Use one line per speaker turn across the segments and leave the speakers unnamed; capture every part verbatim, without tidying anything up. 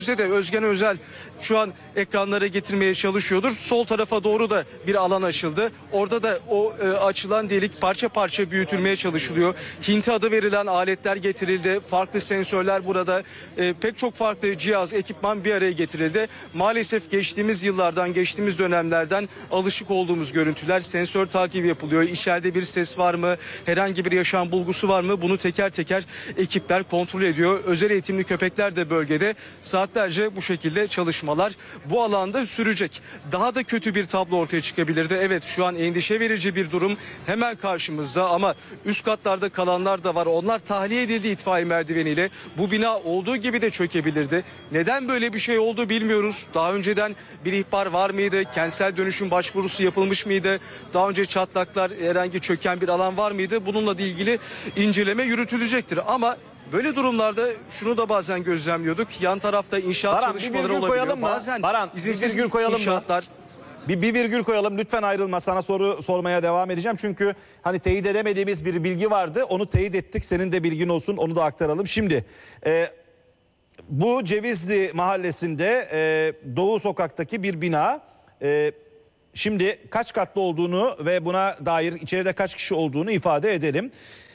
de Özgen Özel şu an ekranlara getirmeye çalışıyordur. Sol tarafa doğru da bir alan açıldı. Orada da o e, açılan delik parça parça büyütülmeye çalışılıyor. Hinti adı verilen aletler getirildi. Farklı sensörler burada. E, pek çok farklı cihaz, ekipman bir araya getirildi. Maalesef geçtiğimiz yıllardan, geçtiğimiz dönemlerden alışık olduğumuz görüntüler. Sensör takibi yapılıyor. İçeride bir ses var mı? Herhangi bir yaşam bulgusu var mı? Bunu teker teker ekipler kontrol ediyor. Özel eğitimli köpekler de bölgede. Saatlerce bu şekilde çalışmalar bu alanda sürecek. Daha da kötü bir tablo ortaya çıkabilirdi. Evet, şu an endişe verici bir durum hemen karşımızda ama üst katlarda kalanlar da var. Onlar tahliye edildi itfaiye merdiveniyle. Bu bina olduğu gibi de çökebilirdi. Neden böyle bir şey oldu bilmiyoruz. Daha önceden bir ihbar var mıydı? Kentsel dönüşüm başvurusu yapılmış mıydı? Daha önce çatlaklar, herhangi çöken bir alan var mıydı? Bununla da ilgili inceleme yürütülecektir. Ama böyle durumlarda şunu da bazen gözlemliyorduk. Yan tarafta inşaat
Baran,
çalışmaları olabiliyor. Bazen
Baran,
izinsiz
bir virgül koyalım
inşaatlar.
Mı? Bir, bir virgül koyalım, lütfen ayrılma, sana soru sormaya devam edeceğim. Çünkü hani teyit edemediğimiz bir bilgi vardı, onu teyit ettik, senin de bilgin olsun, onu da aktaralım. Şimdi e, bu Cevizli mahallesinde e, Doğu Sokak'taki bir bina, e, şimdi kaç katlı olduğunu ve buna dair içeride kaç kişi olduğunu ifade edelim.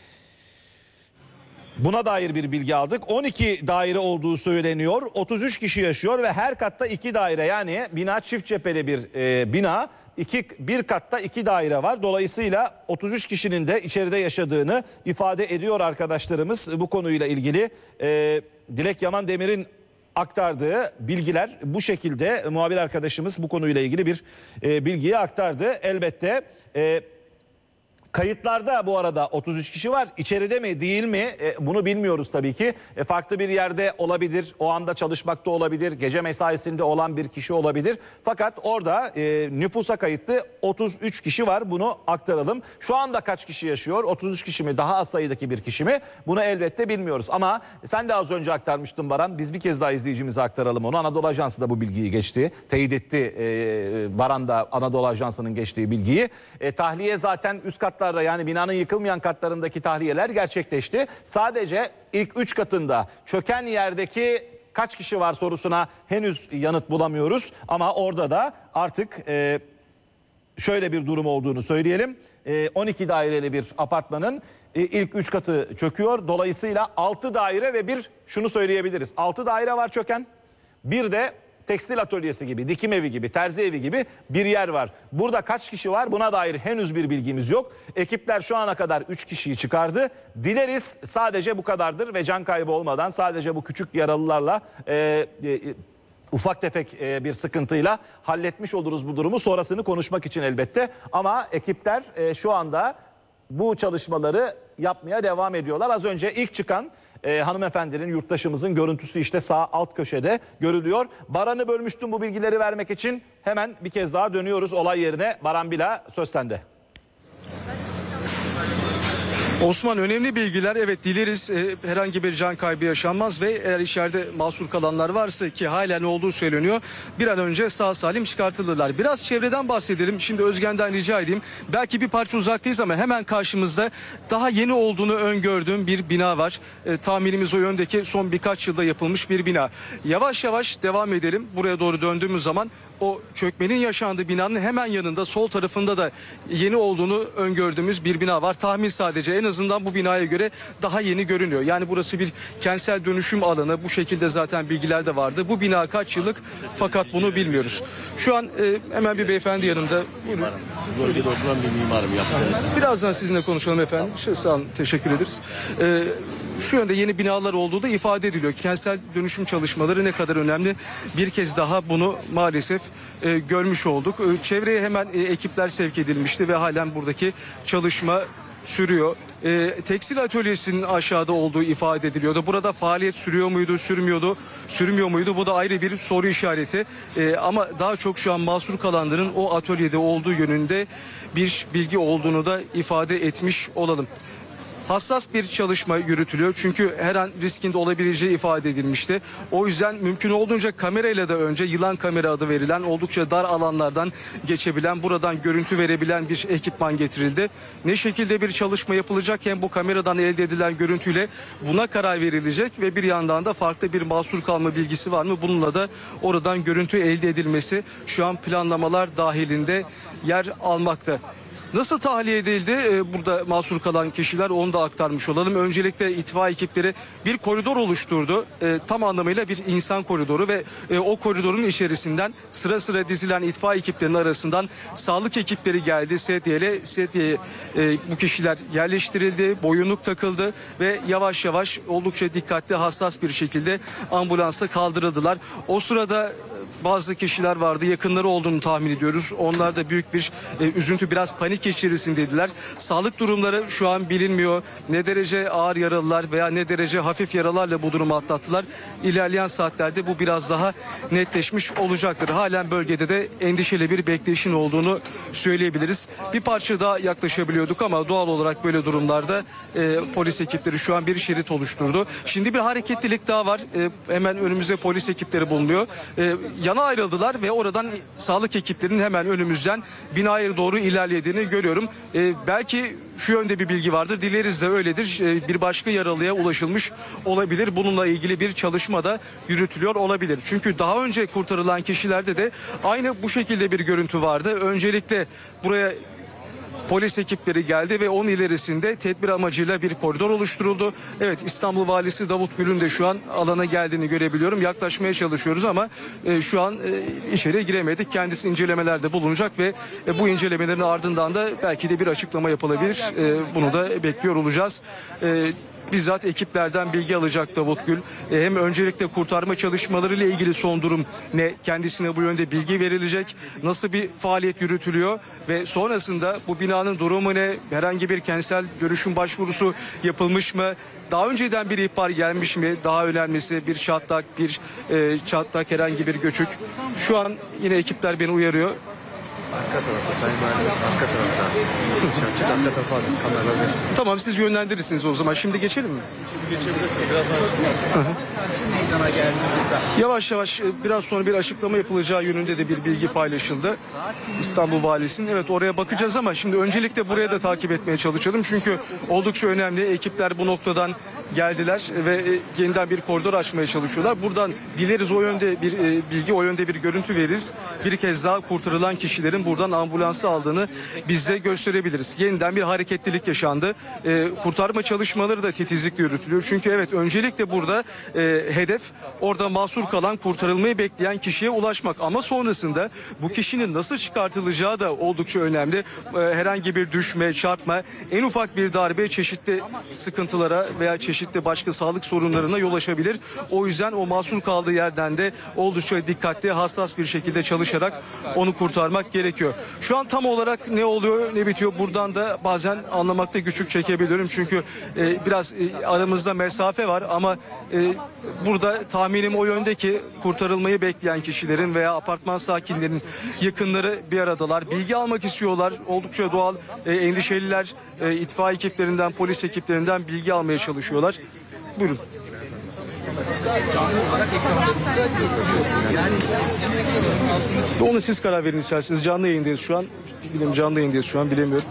Buna dair bir bilgi aldık. on iki daire olduğu söyleniyor. otuz üç kişi yaşıyor ve her katta iki daire, yani bina çift cepheli bir e, bina. İki, bir katta iki daire var. Dolayısıyla otuz üç kişinin de içeride yaşadığını ifade ediyor arkadaşlarımız. Bu konuyla ilgili e, Dilek Yaman Demir'in aktardığı bilgiler bu şekilde. Muhabir arkadaşımız bu konuyla ilgili bir e, bilgiyi aktardı. Elbette e, kayıtlarda bu arada otuz üç kişi var. İçeride mi değil mi e, bunu bilmiyoruz tabii ki. E, farklı bir yerde olabilir. O anda çalışmakta olabilir. Gece mesaisinde olan bir kişi olabilir. Fakat orada e, nüfusa kayıtlı otuz üç kişi var. Bunu aktaralım. Şu anda kaç kişi yaşıyor? otuz üç kişi mi? Daha az sayıdaki bir kişi mi? Bunu elbette bilmiyoruz. Ama sen de az önce aktarmıştın Baran. Biz bir kez daha izleyicimize aktaralım onu. Anadolu Ajansı da bu bilgiyi geçti. Teyit etti e, Baran da Anadolu Ajansı'nın geçtiği bilgiyi. E, tahliye zaten üst katlar, yani binanın yıkılmayan katlarındaki tahliyeler gerçekleşti. Sadece ilk üç katında çöken yerdeki kaç kişi var sorusuna henüz yanıt bulamıyoruz. Ama orada da artık e, şöyle bir durum olduğunu söyleyelim. E, on iki daireli bir apartmanın e, ilk üç katı çöküyor. Dolayısıyla altı daire ve bir, şunu söyleyebiliriz. altı daire var çöken. Bir de tekstil atölyesi gibi, dikim evi gibi, terzi evi gibi bir yer var. Burada kaç kişi var buna dair henüz bir bilgimiz yok. Ekipler şu ana kadar üç kişiyi çıkardı. Dileriz sadece bu kadardır ve can kaybı olmadan, sadece bu küçük yaralılarla e, e, ufak tefek e, bir sıkıntıyla halletmiş oluruz bu durumu. Sonrasını konuşmak için elbette. Ama ekipler e, şu anda bu çalışmaları yapmaya devam ediyorlar. Az önce ilk çıkan Ee, hanımefendinin, yurttaşımızın görüntüsü işte sağ alt köşede görülüyor. Baran'ı bölmüştüm bu bilgileri vermek için. Hemen bir kez daha dönüyoruz olay yerine. Baran Bila, söz sende.
Osman, önemli bilgiler. Evet, dileriz e, herhangi bir can kaybı yaşanmaz ve eğer içeride mahsur kalanlar varsa, ki halen olduğu söyleniyor, bir an önce sağ salim çıkartılırlar. Biraz çevreden bahsedelim. Şimdi Özgen'den rica edeyim. Belki bir parça uzaktayız ama hemen karşımızda daha yeni olduğunu öngördüğüm bir bina var. E, tahminimiz o yöndeki, son birkaç yılda yapılmış bir bina. Yavaş yavaş devam edelim. Buraya doğru döndüğümüz zaman o çökmenin yaşandığı binanın hemen yanında, sol tarafında da yeni olduğunu öngördüğümüz bir bina var. Tahmin sadece, en azından bu binaya göre daha yeni görünüyor. Yani burası bir kentsel dönüşüm alanı. Bu şekilde zaten bilgiler de vardı. Bu bina kaç yıllık, fakat bunu bilmiyoruz. Şu an e, hemen bir beyefendi yanımda. Buyurun.
Bölgede oturan bir mimarım yaptı.
Birazdan sizinle konuşalım efendim. Şey, sağ olun, teşekkür ederiz. Ee, şu yönde yeni binalar olduğu da ifade ediliyor. Kentsel dönüşüm çalışmaları ne kadar önemli, bir kez daha bunu maalesef e, görmüş olduk. E, çevreye hemen e, ekipler sevk edilmişti ve halen buradaki çalışma sürüyor. E, tekstil atölyesinin aşağıda olduğu ifade ediliyordu. Burada faaliyet sürüyor muydu, sürmüyordu, sürmüyor muydu? Bu da ayrı bir soru işareti. E, ama daha çok şu an mahsur kalanların o atölyede olduğu yönünde bir bilgi olduğunu da ifade etmiş olalım. hassas bir çalışma yürütülüyor. Çünkü her an riskinde olabileceği ifade edilmişti. O yüzden mümkün olduğunca kamerayla da önce yılan kamera adı verilen, oldukça dar alanlardan geçebilen, buradan görüntü verebilen bir ekipman getirildi. Ne şekilde bir çalışma yapılacak, hem bu kameradan elde edilen görüntüyle buna karar verilecek ve bir yandan da farklı bir mahsur kalma bilgisi var mı? Bununla da oradan görüntü elde edilmesi şu an planlamalar dahilinde yer almakta. Nasıl tahliye edildi ee, burada mahsur kalan kişiler, onu da aktarmış olalım. Öncelikle itfaiye ekipleri bir koridor oluşturdu. Ee, tam anlamıyla bir insan koridoru ve e, o koridorun içerisinden sıra sıra dizilen itfaiye ekiplerinin arasından sağlık ekipleri geldi. Sedyeyle sedyeye e, bu kişiler yerleştirildi, boyunluk takıldı ve yavaş yavaş oldukça dikkatli, hassas bir şekilde ambulansa kaldırıldılar. O sırada bazı kişiler vardı, yakınları olduğunu tahmin ediyoruz. Onlar da büyük bir e, üzüntü, biraz panik içerisindeydiler. Sağlık durumları şu an bilinmiyor. Ne derece ağır yaralılar veya ne derece hafif yaralarla bu durumu atlattılar. İlerleyen saatlerde bu biraz daha netleşmiş olacaktır. Halen bölgede de endişeli bir bekleyişin olduğunu söyleyebiliriz. Bir parça daha yaklaşabiliyorduk ama doğal olarak böyle durumlarda e, polis ekipleri şu an bir şerit oluşturdu. Şimdi bir hareketlilik daha var. E, hemen önümüzde polis ekipleri bulunuyor. E, yana ayrıldılar ve oradan sağlık ekiplerinin hemen önümüzden binaya doğru ilerlediğini görüyorum. Ee, belki şu yönde bir bilgi vardır, dileriz de öyledir. Ee, bir başka yaralıya ulaşılmış olabilir. Bununla ilgili bir çalışma da yürütülüyor olabilir. Çünkü daha önce kurtarılan kişilerde de aynı bu şekilde bir görüntü vardı. Öncelikle buraya polis ekipleri geldi ve onun ilerisinde tedbir amacıyla bir koridor oluşturuldu. Evet, İstanbul Valisi Davut Gül'ün de şu an alana geldiğini görebiliyorum. Yaklaşmaya çalışıyoruz ama e, şu an e, içeri giremedik. Kendisi incelemelerde bulunacak ve e, bu incelemelerin ardından da belki de bir açıklama yapılabilir. E, bunu da bekliyor olacağız. E, Bizzat ekiplerden bilgi alacak Davut Gül. E, hem öncelikle kurtarma çalışmaları ile ilgili son durum ne? Kendisine bu yönde bilgi verilecek. Nasıl bir faaliyet yürütülüyor? Ve sonrasında bu binanın durumu ne? Herhangi bir kentsel dönüşüm başvurusu yapılmış mı? Daha önceden bir ihbar gelmiş mi? Daha önemlisi bir çatlak, bir e, çatlak, herhangi bir göçük. Şu an yine ekipler beni uyarıyor.
Arka tarafta Sayın Valim, arka tarafta. Şarkı arka tarafa alacağız, kameralar versin.
Tamam, siz yönlendirirsiniz o zaman. Şimdi geçelim mi?
Geçebilirsiniz biraz daha.
Yavaş yavaş biraz sonra bir açıklama yapılacağı yönünde de bir bilgi paylaşıldı. İstanbul Valisi'nin. Evet, oraya bakacağız ama şimdi öncelikle buraya da takip etmeye çalışalım. Çünkü oldukça önemli. Ekipler bu noktadan geldiler ve yeniden bir koridor açmaya çalışıyorlar. Buradan dileriz o yönde bir bilgi, o yönde bir görüntü veririz. Bir kez daha kurtarılan kişilerin buradan ambulansı aldığını bize gösterebiliriz. Yeniden bir hareketlilik yaşandı. Kurtarma çalışmaları da titizlikle yürütülüyor. Çünkü evet, öncelikle burada hedef orada mahsur kalan, kurtarılmayı bekleyen kişiye ulaşmak. Ama sonrasında bu kişinin nasıl çıkartılacağı da oldukça önemli. Herhangi bir düşme, çarpma, en ufak bir darbe çeşitli sıkıntılara veya çeşitli başka sağlık sorunlarına yol açabilir. O yüzden o mahsur kaldığı yerden de oldukça dikkatli, hassas bir şekilde çalışarak onu kurtarmak gerekiyor. Şu an tam olarak ne oluyor, ne bitiyor, buradan da bazen anlamakta güçlük çekebiliyorum. Çünkü e, biraz e, aramızda mesafe var ama e, burada tahminim o yönde ki kurtarılmayı bekleyen kişilerin veya apartman sakinlerinin yakınları bir aradalar. Bilgi almak istiyorlar. Oldukça doğal. E, endişeliler. E, itfaiye ekiplerinden, polis ekiplerinden bilgi almaya çalışıyorlar. Buyurun. Onu siz karar verin isterseniz. Canlı yayındayız şu an. Bilmiyorum, canlı yayındayız şu an, bilemiyorum.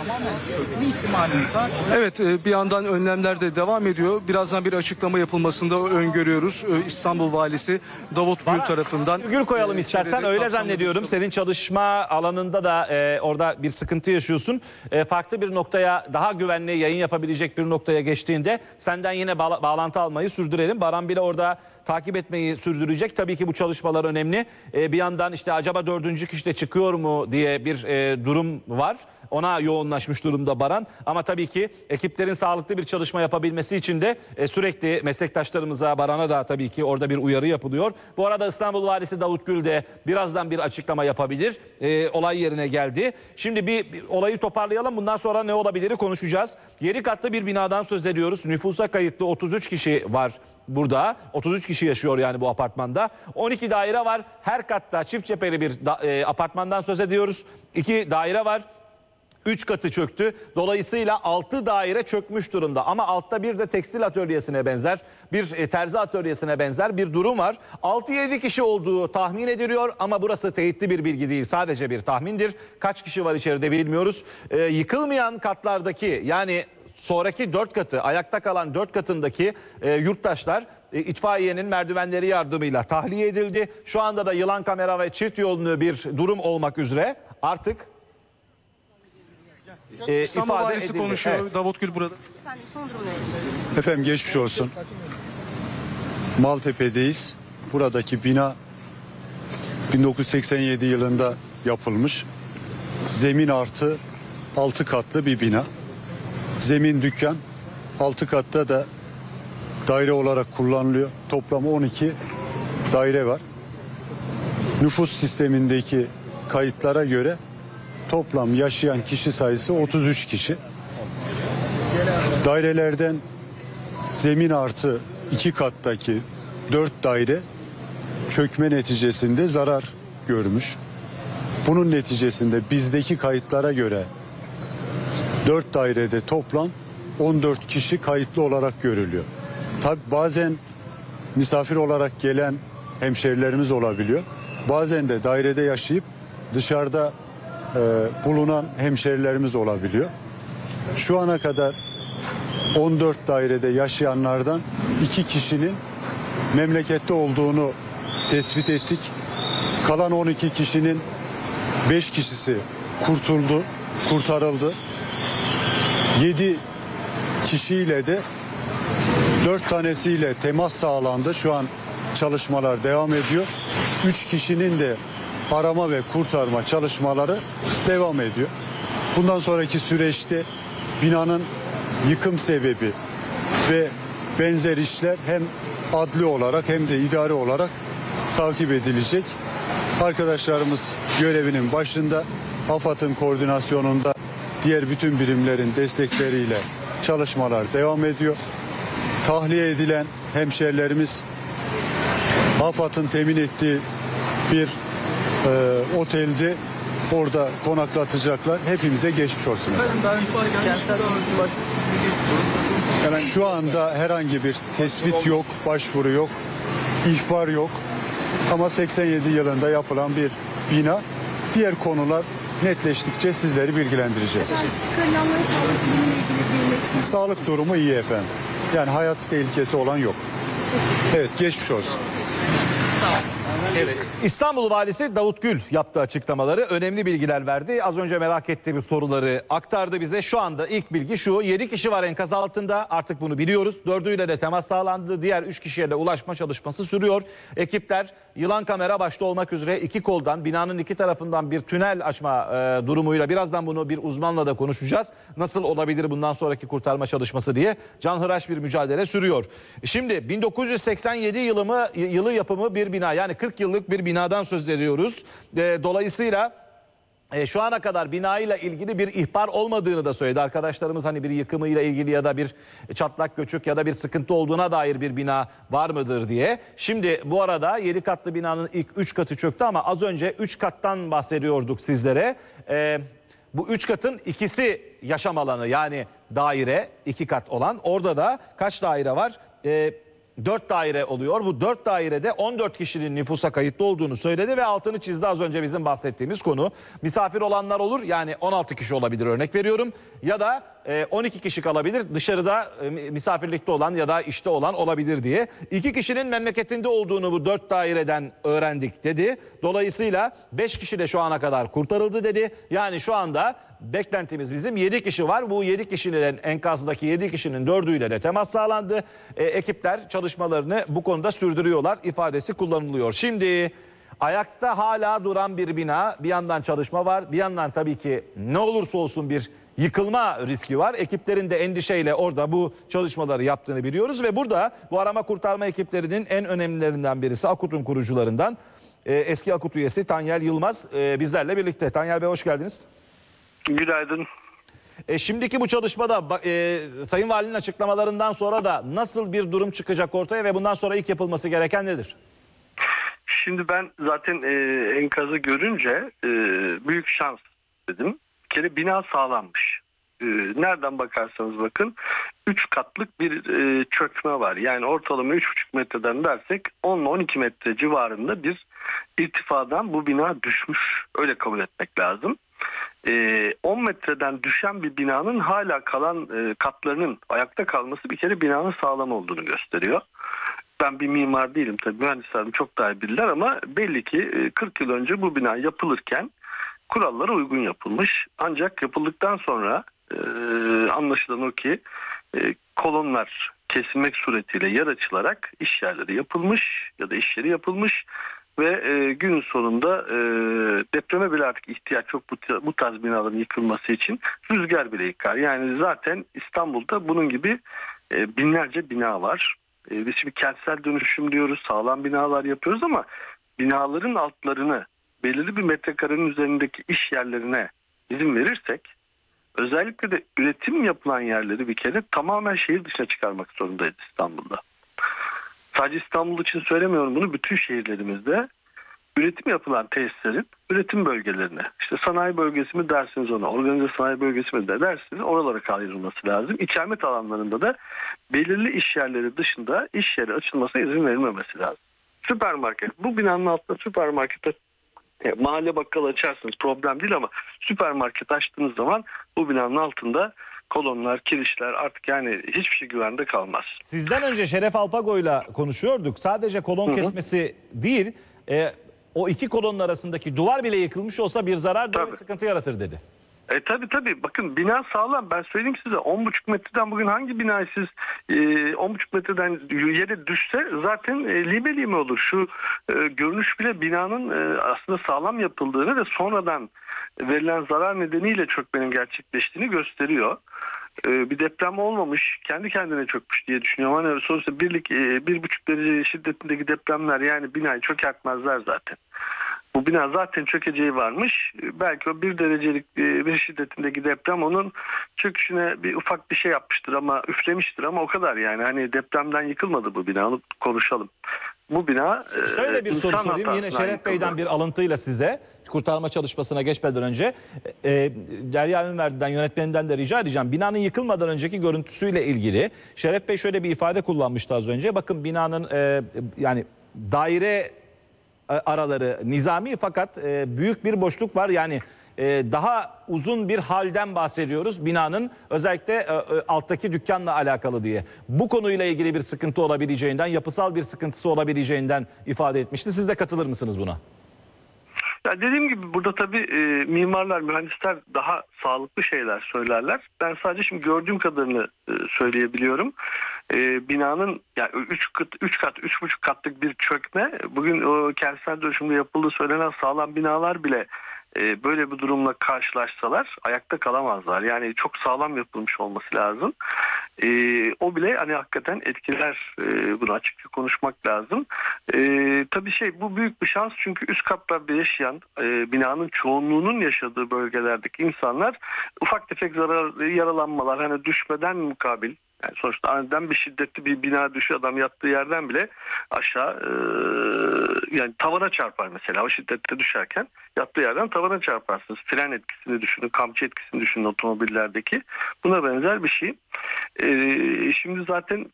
Evet, bir yandan önlemler de devam ediyor. Birazdan bir açıklama yapılmasını da öngörüyoruz. İstanbul Valisi Davut Gül tarafından.
Gül koyalım istersen, öyle zannediyorum. Senin çalışma alanında da e, orada bir sıkıntı yaşıyorsun. E, farklı bir noktaya, daha güvenli yayın yapabilecek bir noktaya geçtiğinde senden yine bağla bağlantı almayı sürdürelim. Baran bile orada takip etmeyi sürdürecek. Tabii ki bu çalışmalar önemli. E, bir yandan işte acaba dördüncü kişi de çıkıyor mu diye bir e, durum var. Ona yoğunlaşmış durumda Baran. Ama tabii ki ekiplerin sağlıklı bir çalışma yapabilmesi için de e, sürekli meslektaşlarımıza, Baran'a da tabii ki orada bir uyarı yapılıyor. Bu arada İstanbul Valisi Davut Gül de birazdan bir açıklama yapabilir. E, olay yerine geldi. Şimdi bir, bir olayı toparlayalım. Bundan sonra ne olabiliri konuşacağız. Yedi katlı bir binadan söz ediyoruz. Nüfusa kayıtlı otuz üç kişi var burada. otuz üç kişi yaşıyor yani bu apartmanda. on iki daire var. Her katta çift cepheli bir da, e, apartmandan söz ediyoruz. iki daire var. üç katı çöktü. Dolayısıyla altı daire çökmüş durumda. Ama altta bir de tekstil atölyesine benzer, bir e, terzi atölyesine benzer bir durum var. altı yedi kişi olduğu tahmin ediliyor ama burası teyitli bir bilgi değil. Sadece bir tahmindir. Kaç kişi var içeride bilmiyoruz. E, yıkılmayan katlardaki, yani sonraki dört katı, ayakta kalan dört katındaki e, yurttaşlar e, itfaiyenin merdivenleri yardımıyla tahliye edildi. Şu anda da yılan kamera ve çift yönlü bir durum olmak üzere artık e,
İstanbul
ifade
Valisi
edildi.
konuşuyor.
Evet.
Davut Gül burada.
Efendim son durum ne?
Efendim geçmiş olsun. Maltepe'deyiz. Buradaki bina bin dokuz yüz seksen yedi yılında yapılmış. Zemin artı altı katlı bir bina. Zemin dükkan, altı katta da daire olarak kullanılıyor. Toplam on iki daire var. Nüfus sistemindeki kayıtlara göre toplam yaşayan kişi sayısı otuz üç kişi. Dairelerden zemin artı iki kattaki dört daire çökme neticesinde zarar görmüş. Bunun neticesinde bizdeki kayıtlara göre dört dairede toplam on dört kişi kayıtlı olarak görülüyor. Tabi bazen misafir olarak gelen hemşerilerimiz olabiliyor. Bazen de dairede yaşayıp dışarıda e, bulunan hemşerilerimiz olabiliyor. Şu ana kadar on dört dairede yaşayanlardan iki kişinin memlekette olduğunu tespit ettik. Kalan on iki kişinin beş kişisi kurtuldu, kurtarıldı. yedi kişiyle de dört tanesiyle temas sağlandı. Şu an çalışmalar devam ediyor. üç kişinin de arama ve kurtarma çalışmaları devam ediyor. Bundan sonraki süreçte binanın yıkım sebebi ve benzer işler hem adli olarak hem de idari olarak takip edilecek. Arkadaşlarımız görevinin başında, AFAD'ın koordinasyonunda diğer bütün birimlerin destekleriyle çalışmalar devam ediyor. Tahliye edilen hemşerilerimiz AFAD'ın temin ettiği bir e, otelde orada konaklatacaklar. Hepimize geçmiş olsun. Şu anda herhangi bir tespit yok, başvuru yok, ihbar yok. Ama seksen yedi yılında yapılan bir bina. Diğer konular netleştikçe sizleri bilgilendireceğiz.
Çıkarılanların sağlık durumuyla ilgili bilmek.
Sağlık durumu iyi efendim. Yani hayat tehlikesi olan yok. Evet, geçmiş olsun.
İstanbul Valisi Davut Gül yaptığı açıklamaları, önemli bilgiler verdi. Az önce merak ettiğimiz soruları aktardı bize. Şu anda ilk bilgi şu: yedi kişi var enkaz altında, artık bunu biliyoruz. dördüyle de temas sağlandı. Diğer üç kişiye de ulaşma çalışması sürüyor. Ekipler yılan kamera başta olmak üzere iki koldan, binanın iki tarafından bir tünel açma e, durumuyla, birazdan bunu bir uzmanla da konuşacağız. Nasıl olabilir bundan sonraki kurtarma çalışması diye canhıraş bir mücadele sürüyor. Şimdi bin dokuz yüz seksen yedi yılı, mı, yılı yapımı bir bina, yani kırk yıllık bir binadan söz ediyoruz. E, dolayısıyla e, şu ana kadar binayla ilgili bir ihbar olmadığını da söyledi arkadaşlarımız. Hani bir yıkımıyla ilgili ya da bir çatlak göçük ya da bir sıkıntı olduğuna dair bir bina var mıdır diye. Şimdi bu arada yedi katlı binanın ilk üç katı çöktü ama az önce üç kattan bahsediyorduk sizlere. E, bu üç katın ikisi yaşam alanı, yani daire iki kat olan. Orada da kaç daire var? E, dört daire oluyor. Bu dört dairede on dört kişinin nüfusa kayıtlı olduğunu söyledi ve altını çizdi az önce bizim bahsettiğimiz konu. Misafir olanlar olur, yani on altı kişi olabilir, örnek veriyorum. Ya da on iki kişi kalabilir, dışarıda misafirlikte olan ya da işte olan olabilir diye. İki kişinin memleketinde olduğunu bu dört daireden öğrendik dedi. Dolayısıyla beş kişi de şu ana kadar kurtarıldı dedi. Yani şu anda beklentimiz bizim yedi kişi var. Bu yedi kişinin, enkazdaki yedi kişinin dördüyle de temas sağlandı. E, ekipler çalışmalarını bu konuda sürdürüyorlar ifadesi kullanılıyor. Şimdi ayakta hala duran bir bina, bir yandan çalışma var, bir yandan tabii ki ne olursa olsun bir yıkılma riski var. Ekiplerin de endişeyle orada bu çalışmaları yaptığını biliyoruz ve burada bu arama kurtarma ekiplerinin en önemlilerinden birisi, AKUT'un kurucularından e, eski AKUT üyesi Tanyel Yılmaz e, bizlerle birlikte. Tanyel Bey, hoş geldiniz.
Günaydın.
E, şimdiki bu çalışmada e, Sayın Valinin açıklamalarından sonra da nasıl bir durum çıkacak ortaya ve bundan sonra ilk yapılması gereken nedir?
Şimdi ben zaten e, enkazı görünce e, büyük şans dedim
kere bina sağlammış. Ee, nereden bakarsanız bakın üç katlık bir e, çökme var. Yani ortalama üç buçuk metreden dersek on ile on iki metre civarında bir irtifadan bu bina düşmüş. Öyle kabul etmek lazım. Ee, on metreden düşen bir binanın hala kalan e, katlarının ayakta kalması bir kere binanın sağlam olduğunu gösteriyor. Ben bir mimar değilim tabii, mühendislerim çok daha iyi bilirler ama belli ki kırk yıl önce bu bina yapılırken kurallara uygun yapılmış. Ancak yapıldıktan sonra e, anlaşılan o ki e, kolonlar kesilmek suretiyle yer açılarak iş yerleri yapılmış ya da iş yeri yapılmış ve e, günün sonunda e, depreme bile artık ihtiyaç yok bu, bu tarz binaların yıkılması için, rüzgar bile yıkar. Yani zaten İstanbul'da bunun gibi e, binlerce bina var. E, biz şimdi kentsel dönüşüm diyoruz, sağlam binalar yapıyoruz ama binaların altlarını belirli bir metrekarenin üzerindeki iş yerlerine izin verirsek, özellikle de üretim yapılan yerleri bir kere tamamen şehir dışına çıkarmak zorundayız İstanbul'da. Sadece İstanbul için söylemiyorum bunu, bütün şehirlerimizde üretim yapılan tesislerin üretim bölgelerine, işte sanayi bölgesi mi dersiniz ona, organize sanayi bölgesi mi de dersiniz, oralara ayrılması lazım. İkamet alanlarında da belirli iş yerleri dışında iş yeri açılmasına izin verilmemesi lazım. Süpermarket, bu binanın altında süpermarkete e, mahalle bakkal açarsınız, problem değil ama süpermarket açtığınız zaman bu binanın altında kolonlar, kirişler, artık yani hiçbir şey güvende kalmaz.
Sizden önce Şeref Alpago'yla konuşuyorduk. Sadece kolon
Hı-hı.
kesmesi değil, e, o iki kolonun arasındaki duvar bile yıkılmış olsa bir zarar da
Tabii.
sıkıntı yaratır dedi.
E tabii tabii, bakın bina sağlam, ben söyleyeyim size, on buçuk metreden bugün hangi binayı siz e, on buçuk metreden yere düşse zaten e, lime lime olur. Şu e, görünüş bile binanın e, aslında sağlam yapıldığını ve sonradan verilen zarar nedeniyle çökmenin gerçekleştiğini gösteriyor. E, bir deprem olmamış, kendi kendine çökmüş diye düşünüyorum. Hani sonuçta birlik e, bir buçuk derece şiddetindeki depremler yani binayı çökertmezler zaten. Bu bina zaten çökeceği varmış. Belki o bir derecelik bir şiddetindeki deprem onun çöküşüne bir ufak bir şey yapmıştır ama üflemiştir ama o kadar yani. Hani depremden yıkılmadı bu bina, onu konuşalım. Bu bina
Şöyle bir
insan
soru sorayım yine
hatasından
Şeref Bey'den
yıkıldı.
bir alıntıyla size, kurtarma çalışmasına geçmeden önce e, Derya Ünverdi'den, yönetmeninden de rica edeceğim. Binanın yıkılmadan önceki görüntüsüyle ilgili Şeref Bey şöyle bir ifade kullanmıştı az önce. Bakın binanın e, yani daire araları nizami fakat e, büyük bir boşluk var. Yani e, daha uzun bir halden bahsediyoruz binanın, özellikle e, e, alttaki dükkanla alakalı diye. Bu konuyla ilgili bir sıkıntı olabileceğinden, yapısal bir sıkıntısı olabileceğinden ifade etmişti. Siz de katılır mısınız buna?
Ya dediğim gibi burada tabii e, mimarlar, mühendisler daha sağlıklı şeyler söylerler. Ben sadece şimdi gördüğüm kadarını e, söyleyebiliyorum. E, binanın yani üç kat, üç kat, üç buçuk katlık bir çökme. Bugün o kentsel dönüşümde yapıldığı söylenen sağlam binalar bile e, böyle bir durumla karşılaşsalar ayakta kalamazlar. Yani çok sağlam yapılmış olması lazım. E, o bile hani hakikaten etkiler. E, bunu açıkça konuşmak lazım. E, tabii şey, bu büyük bir şans çünkü üst katlarda yaşayan e, binanın çoğunluğunun yaşadığı bölgelerdeki insanlar ufak tefek zarar, yaralanmalar hani düşmeden mukabil. Yani sonuçta aniden bir şiddetli bir bina düşüyor, adam yattığı yerden bile aşağı e, yani tavana çarpar mesela, o şiddette düşerken yattığı yerden tavana çarparsınız. Fren etkisini düşünün, kamçı etkisini düşünün otomobillerdeki, buna benzer bir şey. E, şimdi zaten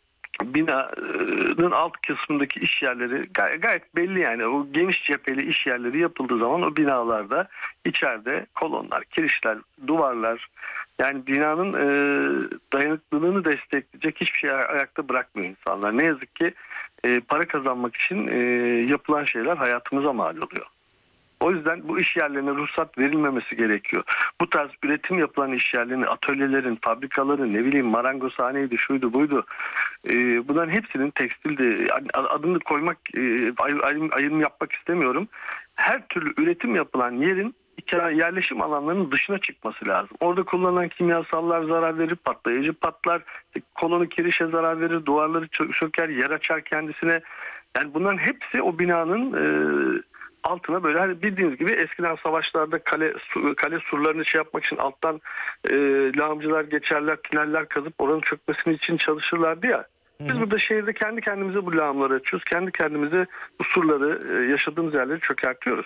binanın alt kısmındaki iş yerleri gay- gayet belli yani, o geniş cepheli iş yerleri yapıldığı zaman o binalarda içeride kolonlar, kirişler, duvarlar, yani binanın e, dayanıklılığını destekleyecek hiçbir şey ayakta bırakmıyor insanlar. Ne yazık ki e, para kazanmak için e, yapılan şeyler hayatımıza mal oluyor. O yüzden bu iş yerlerine ruhsat verilmemesi gerekiyor. Bu tarz üretim yapılan iş yerlerinin, atölyelerin, fabrikaların, ne bileyim marangozhaneydi, şuydu buydu. Ee, bunların hepsinin tekstilde, adını koymak, e, ayrım, ayrım yapmak istemiyorum. Her türlü üretim yapılan yerin yerleşim alanlarının dışına çıkması lazım. Orada kullanılan kimyasallar zarar verir, patlayıcı patlar, kolonu kirişe zarar verir, duvarları çöker, yer açar kendisine. Yani bunların hepsi o binanın e, altına böyle, hani bildiğiniz gibi eskiden savaşlarda kale kale surlarını şey yapmak için alttan e, lağımcılar geçerler, tüneller kazıp oranın çökmesini için çalışırlardı ya. Biz Hı-hı. burada şehirde kendi kendimize bu lağımları açıyoruz. Kendi kendimize bu surları, e, yaşadığımız yerleri çökertiyoruz.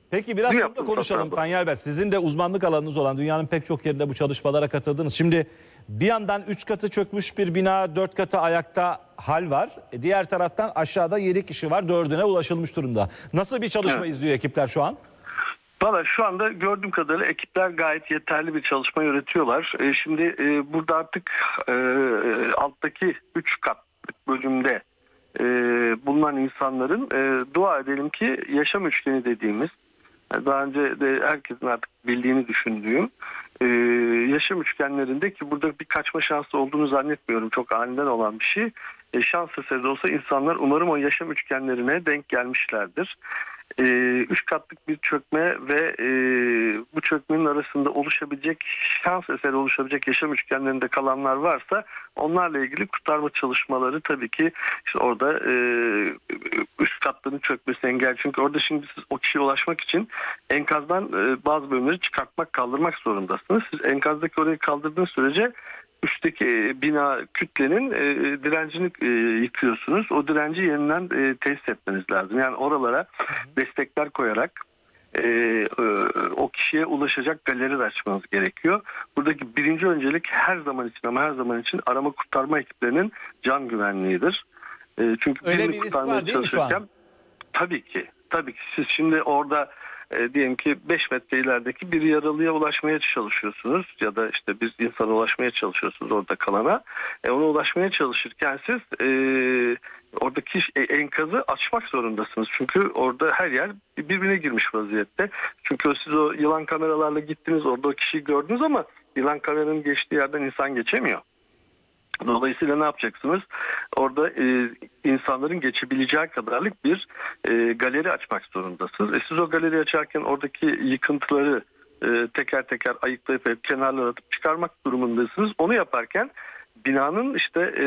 Peki biraz
Bu
şunu da
yaptığım
konuşalım
tasarruf.
Tanyal Bey. Sizin de uzmanlık alanınız olan dünyanın pek çok yerinde bu çalışmalara katıldınız. Şimdi bir yandan üç katı çökmüş bir bina, dört katı ayakta hal var. E, diğer taraftan aşağıda yedi kişi var, dördüne ulaşılmış durumda. Nasıl bir çalışma
Evet.
izliyor ekipler şu an?
Valla şu anda gördüğüm kadarıyla ekipler gayet yeterli bir çalışma yürütüyorlar. E, şimdi e, burada artık e, alttaki üç katlık bölümde e, bulunan insanların e, dua edelim ki yaşam üçgeni dediğimiz, daha önce de herkesin artık bildiğini düşündüğüm e, yaşam üçgenlerinde, ki burada bir kaçma şansı olduğunu zannetmiyorum, çok aniden olan bir şey. E, şans eseri de olsa insanlar umarım o yaşam üçgenlerine denk gelmişlerdir. E, üç katlık bir çökme ve e, bu çökmenin arasında oluşabilecek, şans eseri oluşabilecek yaşam üçgenlerinde kalanlar varsa onlarla ilgili kurtarma çalışmaları tabii ki işte orada e, üst katların çökmesi engel. Çünkü orada şimdi siz o kişiye ulaşmak için enkazdan e, bazı bölümleri çıkartmak, kaldırmak zorundasınız. Siz enkazdaki orayı kaldırdığınız sürece üstteki e, bina kütlenin e, direncini e, yıkıyorsunuz. O direnci yeniden e, tesis etmeniz lazım. Yani oralara destekler koyarak e, e, o kişiye ulaşacak galeri de açmanız gerekiyor. Buradaki birinci öncelik her zaman için ama her zaman için arama kurtarma ekiplerinin can güvenliğidir. E, çünkü
Öyle
birini
bir risk
kurtarmaya
var değil mi şu an?
çalışırken tabii ki, tabii ki siz şimdi orada E, diyelim ki beş metre ilerideki bir yaralıya ulaşmaya çalışıyorsunuz ya da işte bir insana ulaşmaya çalışıyorsunuz orada kalana. E, ona ulaşmaya çalışırken siz e, oradaki enkazı açmak zorundasınız. Çünkü orada her yer birbirine girmiş vaziyette. Çünkü siz o yılan kameralarla gittiniz, orada o kişiyi gördünüz ama yılan kameranın geçtiği yerden insan geçemiyor. Dolayısıyla ne yapacaksınız? Orada e, insanların geçebileceği kadarlık bir e, galeri açmak zorundasınız. E, siz o galeri açarken oradaki yıkıntıları e, teker teker ayıklayıp hep kenarlara atıp çıkarmak durumundasınız. Onu yaparken binanın işte e,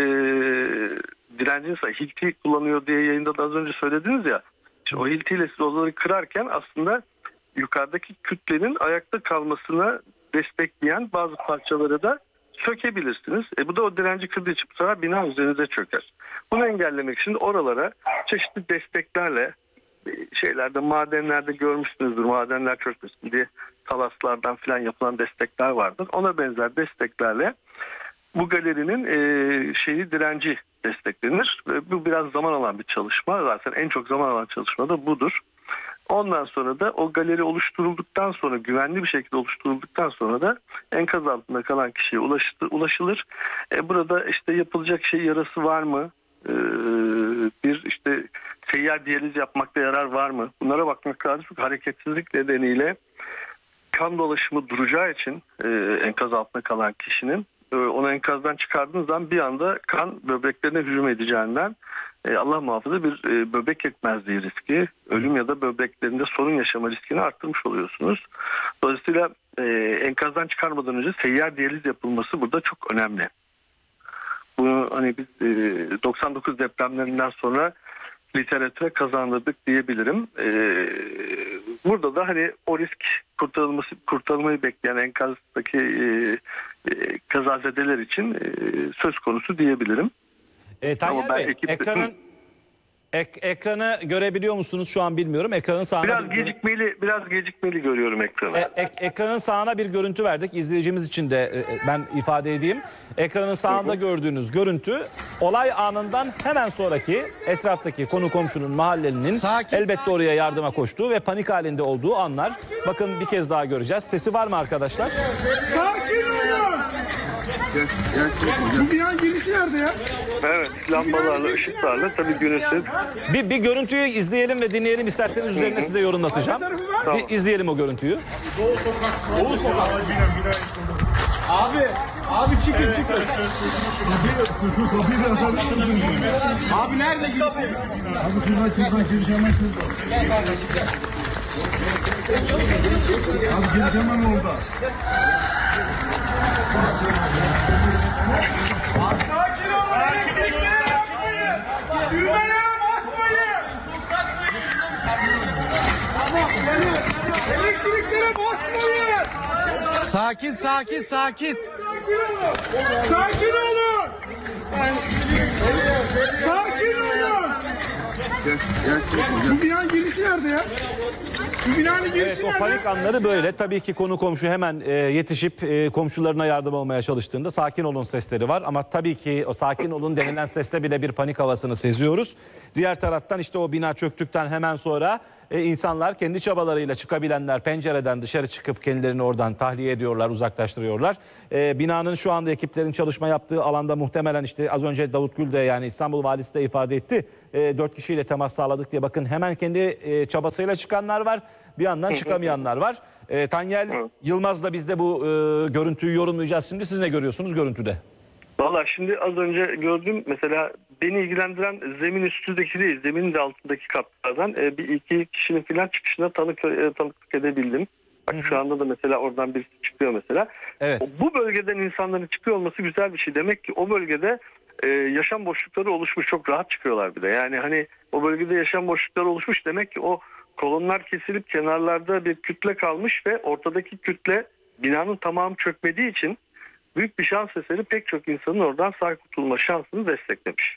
direncini say, hilti kullanıyor diye yayında da az önce söylediniz ya. İşte o hiltiyle siz odaları kırarken aslında yukarıdaki kütlenin ayakta kalmasına destekleyen bazı parçaları da sökebilirsiniz. E bu da o direnci kırdığı için bu sefer bina üzerinize çöker. Bunu engellemek için oralara çeşitli desteklerle, şeylerde, madenlerde görmüşsünüzdür, madenler çökmesin diye kalaslardan falan yapılan destekler vardır. Ona benzer desteklerle bu galerinin e, şeyi direnci desteklenir. Ve bu biraz zaman alan bir çalışma. Zaten en çok zaman alan çalışma da budur. Ondan sonra da o galeri oluşturulduktan sonra, güvenli bir şekilde oluşturulduktan sonra da enkaz altında kalan kişiye ulaştı, ulaşılır. E burada işte yapılacak şey, yarası var mı? Ee, bir işte seyyar diyaliz yapmakta yarar var mı? Bunlara bakmak lazım. Çünkü hareketsizlik nedeniyle kan dolaşımı duracağı için e, enkaz altında kalan kişinin e, onu enkazdan çıkardığınız zaman bir anda kan böbreklerine hücum edeceğinden e, Allah muhafaza bir e, böbrek yetmezliği riski, ölüm ya da böbreklerinde sorun yaşama riskini arttırmış oluyorsunuz. Dolayısıyla e, enkazdan çıkarmadan önce seyyar diyaliz yapılması burada çok önemli. Bunu hani biz e, doksan dokuz depremlerinden sonra literatüre kazandırdık diyebilirim. E, burada da hani o risk kurtarılması, kurtarılmayı bekleyen enkazdaki e, e, kazazedeler için e, söz konusu diyebilirim.
E, Tanyal
ben
Bey,
ekip-
ekranın, ek, ekranı görebiliyor musunuz şu an bilmiyorum. Ekranın sağına
Biraz
bir,
gecikmeli, biraz gecikmeli görüyorum ekranı.
e, ek- ekranın sağına bir görüntü verdik. İzleyicimiz için de e, ben ifade edeyim. Ekranın sağında gördüğünüz görüntü olay anından hemen sonraki etraftaki konu komşunun, mahallelinin
Sakin,
elbette
sakin.
oraya yardıma koştuğu ve panik halinde olduğu anlar. Bakın bir kez daha göreceğiz. Sesi var mı arkadaşlar?
Sakin olun. Bu binanın girişi nerede ya?
Evet, lambalarla, ışıklarla tabii gün ışığı.
Bir, bir görüntüyü izleyelim ve dinleyelim, isterseniz üzerine size yorumlatacağım.
Tamam.
Bir izleyelim o görüntüyü.
Abi, abi çıkın çıkın. Şu kapıyı da açabilirsiniz. Abi nerede girişi? Abi şuradan şuradan girişi hemen şurada. Abi girişi hemen orada. Sakin olun. Elektriklere basmayın. Düğmelere basmayın. Elektriklere basmayın.
Sakin sakin sakin.
Sakin olun. Sakin olun. Bu binanın girişi nerede ya? Bu binanın girişi
Evet, o
nerede?
panik anları böyle. Tabii ki konu komşu hemen e, yetişip e, komşularına yardım olmaya çalıştığında sakin olun sesleri var. Ama tabii ki o sakin olun denilen seste bile bir panik havasını seziyoruz. Diğer taraftan işte o bina çöktükten hemen sonra e, insanlar kendi çabalarıyla çıkabilenler pencereden dışarı çıkıp kendilerini oradan tahliye ediyorlar, uzaklaştırıyorlar. E, binanın şu anda ekiplerin çalışma yaptığı alanda muhtemelen işte az önce Davut Gül de yani İstanbul Valisi de ifade etti. E, dört kişiyle temas sağladık diye bakın hemen kendi e, çabasıyla çıkanlar var. Bir yandan çıkamayanlar var. E, Tanyel Yılmaz da biz de bu e, görüntüyü yorumlayacağız. Şimdi siz ne görüyorsunuz görüntüde?
Valla şimdi az önce gördüm mesela beni ilgilendiren zemin üstündeki değil, zeminin de altındaki katlardan e, bir iki kişinin filan çıkışına tanık, e, tanıklık edebildim. Bak şu anda da mesela oradan birisi çıkıyor mesela.
Evet.
O, bu bölgeden insanların çıkıyor olması güzel bir şey. Demek ki o bölgede e, yaşam boşlukları oluşmuş, çok rahat çıkıyorlar bir de. Yani hani o bölgede yaşam boşlukları oluşmuş demek ki o kolonlar kesilip kenarlarda bir kütle kalmış ve ortadaki kütle binanın tamamı çökmediği için büyük bir şans eseri pek çok insanın oradan sağ kurtulma şansını desteklemiş.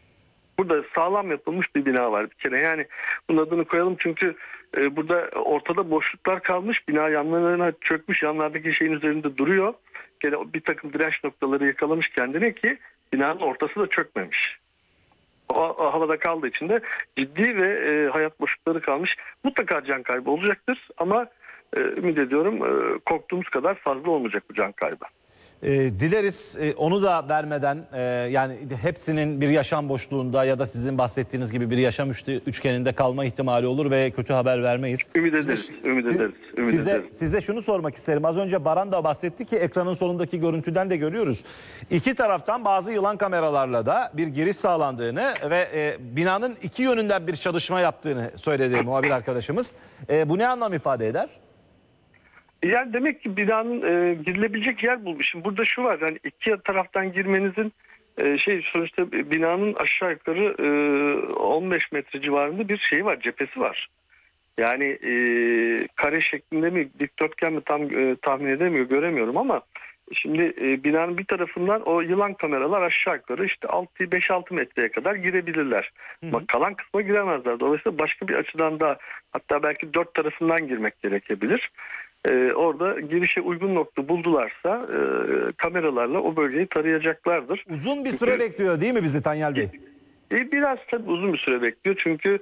Burada sağlam yapılmış bir bina var bir kere. Yani bunun adını koyalım çünkü e, burada ortada boşluklar kalmış. Bina yanlarına çökmüş. Yanlardaki şeyin üzerinde duruyor. Gene bir takım direnç noktaları yakalamış kendine ki binanın ortası da çökmemiş. O, o havada kaldığı için de ciddi ve e, hayat boşlukları kalmış. Mutlaka can kaybı olacaktır ama e, ümit ediyorum e, korktuğumuz kadar fazla olmayacak bu can kaybı.
E, dileriz e, onu da vermeden e, yani hepsinin bir yaşam boşluğunda ya da sizin bahsettiğiniz gibi bir yaşam üçte, üçgeninde kalma ihtimali olur ve kötü haber vermeyiz.
Ümit ederiz, ümit ederiz. Ümit
size,
ederiz.
size şunu sormak isterim. Az önce Baran da bahsetti ki ekranın sonundaki görüntüden de görüyoruz. İki taraftan bazı yılan kameralarla da bir giriş sağlandığını ve e, binanın iki yönünden bir çalışma yaptığını söyledi muhabir arkadaşımız. E, bu ne anlam ifade eder?
Yani demek ki binanın e, girilebilecek yer bulmuş. Şimdi burada şu var, hani iki taraftan girmenizin e, şey sonuçta binanın aşağı yukarı e, on beş metre civarında bir şey var, cephesi var. Yani e, kare şeklinde mi, dikdörtgen mi tam e, tahmin edemiyor, göremiyorum ama şimdi e, binanın bir tarafından o yılan kameralar aşağı yukarı işte beş altı metreye kadar girebilirler. Hı hı. Ama kalan kısma giremezler. Dolayısıyla başka bir açıdan da hatta belki dört tarafından girmek gerekebilir. Ee, orada girişe uygun nokta buldularsa e, kameralarla o bölgeyi tarayacaklardır.
Uzun bir süre çünkü, bekliyor değil mi bizi Tanyel Bey?
E, biraz tabii uzun bir süre bekliyor çünkü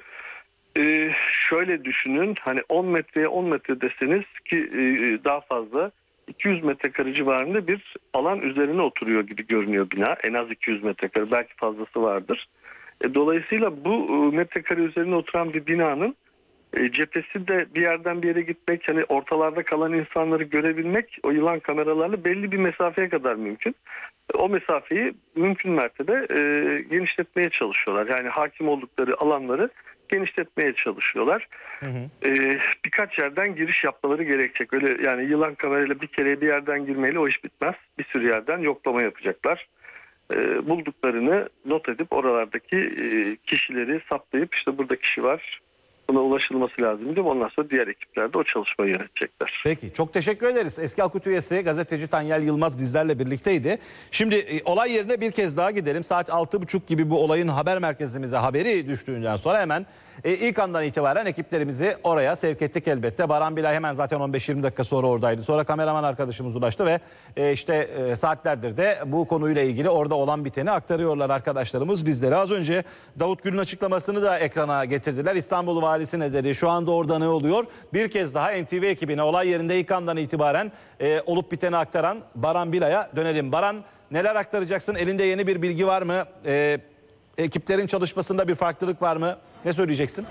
e, şöyle düşünün, hani on metreye on metre deseniz ki e, daha fazla iki yüz metrekare civarında bir alan üzerine oturuyor gibi görünüyor bina. En az iki yüz metrekare, belki fazlası vardır. E, dolayısıyla bu e, metrekare üzerine oturan bir binanın E, cephesi de bir yerden bir yere gitmek, hani ortalarda kalan insanları görebilmek o yılan kameralarla belli bir mesafeye kadar mümkün. E, o mesafeyi mümkün mertebe e, genişletmeye çalışıyorlar. Yani hakim oldukları alanları genişletmeye çalışıyorlar. Hı hı. E, birkaç yerden giriş yapmaları gerekecek. Öyle yani yılan kamerayla bir kere bir yerden girmeyle o iş bitmez. Bir sürü yerden yoklama yapacaklar. E, bulduklarını not edip oralardaki e, kişileri saptayıp işte burada kişi var, buna ulaşılması lazım değil mi? Ondan sonra diğer ekipler de o çalışmayı yönetecekler.
Peki, çok teşekkür ederiz. Eski Halk üyesi gazeteci Tanyel Yılmaz bizlerle birlikteydi. Şimdi e, olay yerine bir kez daha gidelim. Saat altı buçuk gibi bu olayın haber merkezimize haberi düştüğünden sonra hemen e, ilk andan itibaren ekiplerimizi oraya sevk ettik elbette. Baran Bilay hemen zaten on beş yirmi dakika sonra oradaydı. Sonra kameraman arkadaşımız ulaştı ve e, işte e, saatlerdir de bu konuyla ilgili orada olan biteni aktarıyorlar arkadaşlarımız bizlere. Az önce Davut Gül'ün açıklamasını da ekrana getirdiler. İstanbul Valisi ne dedi? Şu anda orada ne oluyor? Bir kez daha N T V ekibine olay yerinde ilk andan itibaren e, olup biteni aktaran Baran Bilay'a dönelim. Baran, neler aktaracaksın? Elinde yeni bir bilgi var mı? E, ekiplerin çalışmasında bir farklılık var mı? Ne söyleyeceksin?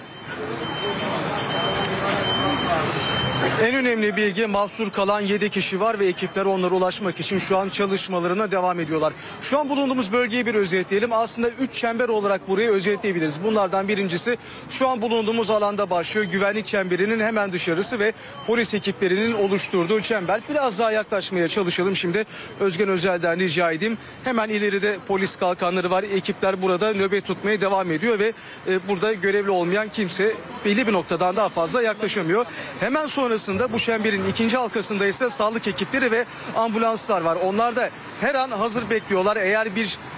En önemli bilgi, mahsur kalan yedi kişi var ve ekipler onlara ulaşmak için şu an çalışmalarına devam ediyorlar. Şu an bulunduğumuz bölgeyi bir özetleyelim. Aslında üç çember olarak burayı özetleyebiliriz. Bunlardan birincisi şu an bulunduğumuz alanda başlıyor. Güvenlik çemberinin hemen dışarısı ve polis ekiplerinin oluşturduğu çember. Biraz daha yaklaşmaya çalışalım. Şimdi Özgen Özel'den rica edeyim. Hemen ileride polis kalkanları var. Ekipler burada nöbet tutmaya devam ediyor ve e, burada görevli olmayan kimse belli bir noktadan daha fazla yaklaşamıyor. Hemen sonrasında bu çemberin ikinci halkasında ise sağlık ekipleri ve ambulanslar var. Onlar da her an hazır bekliyorlar. Eğer bir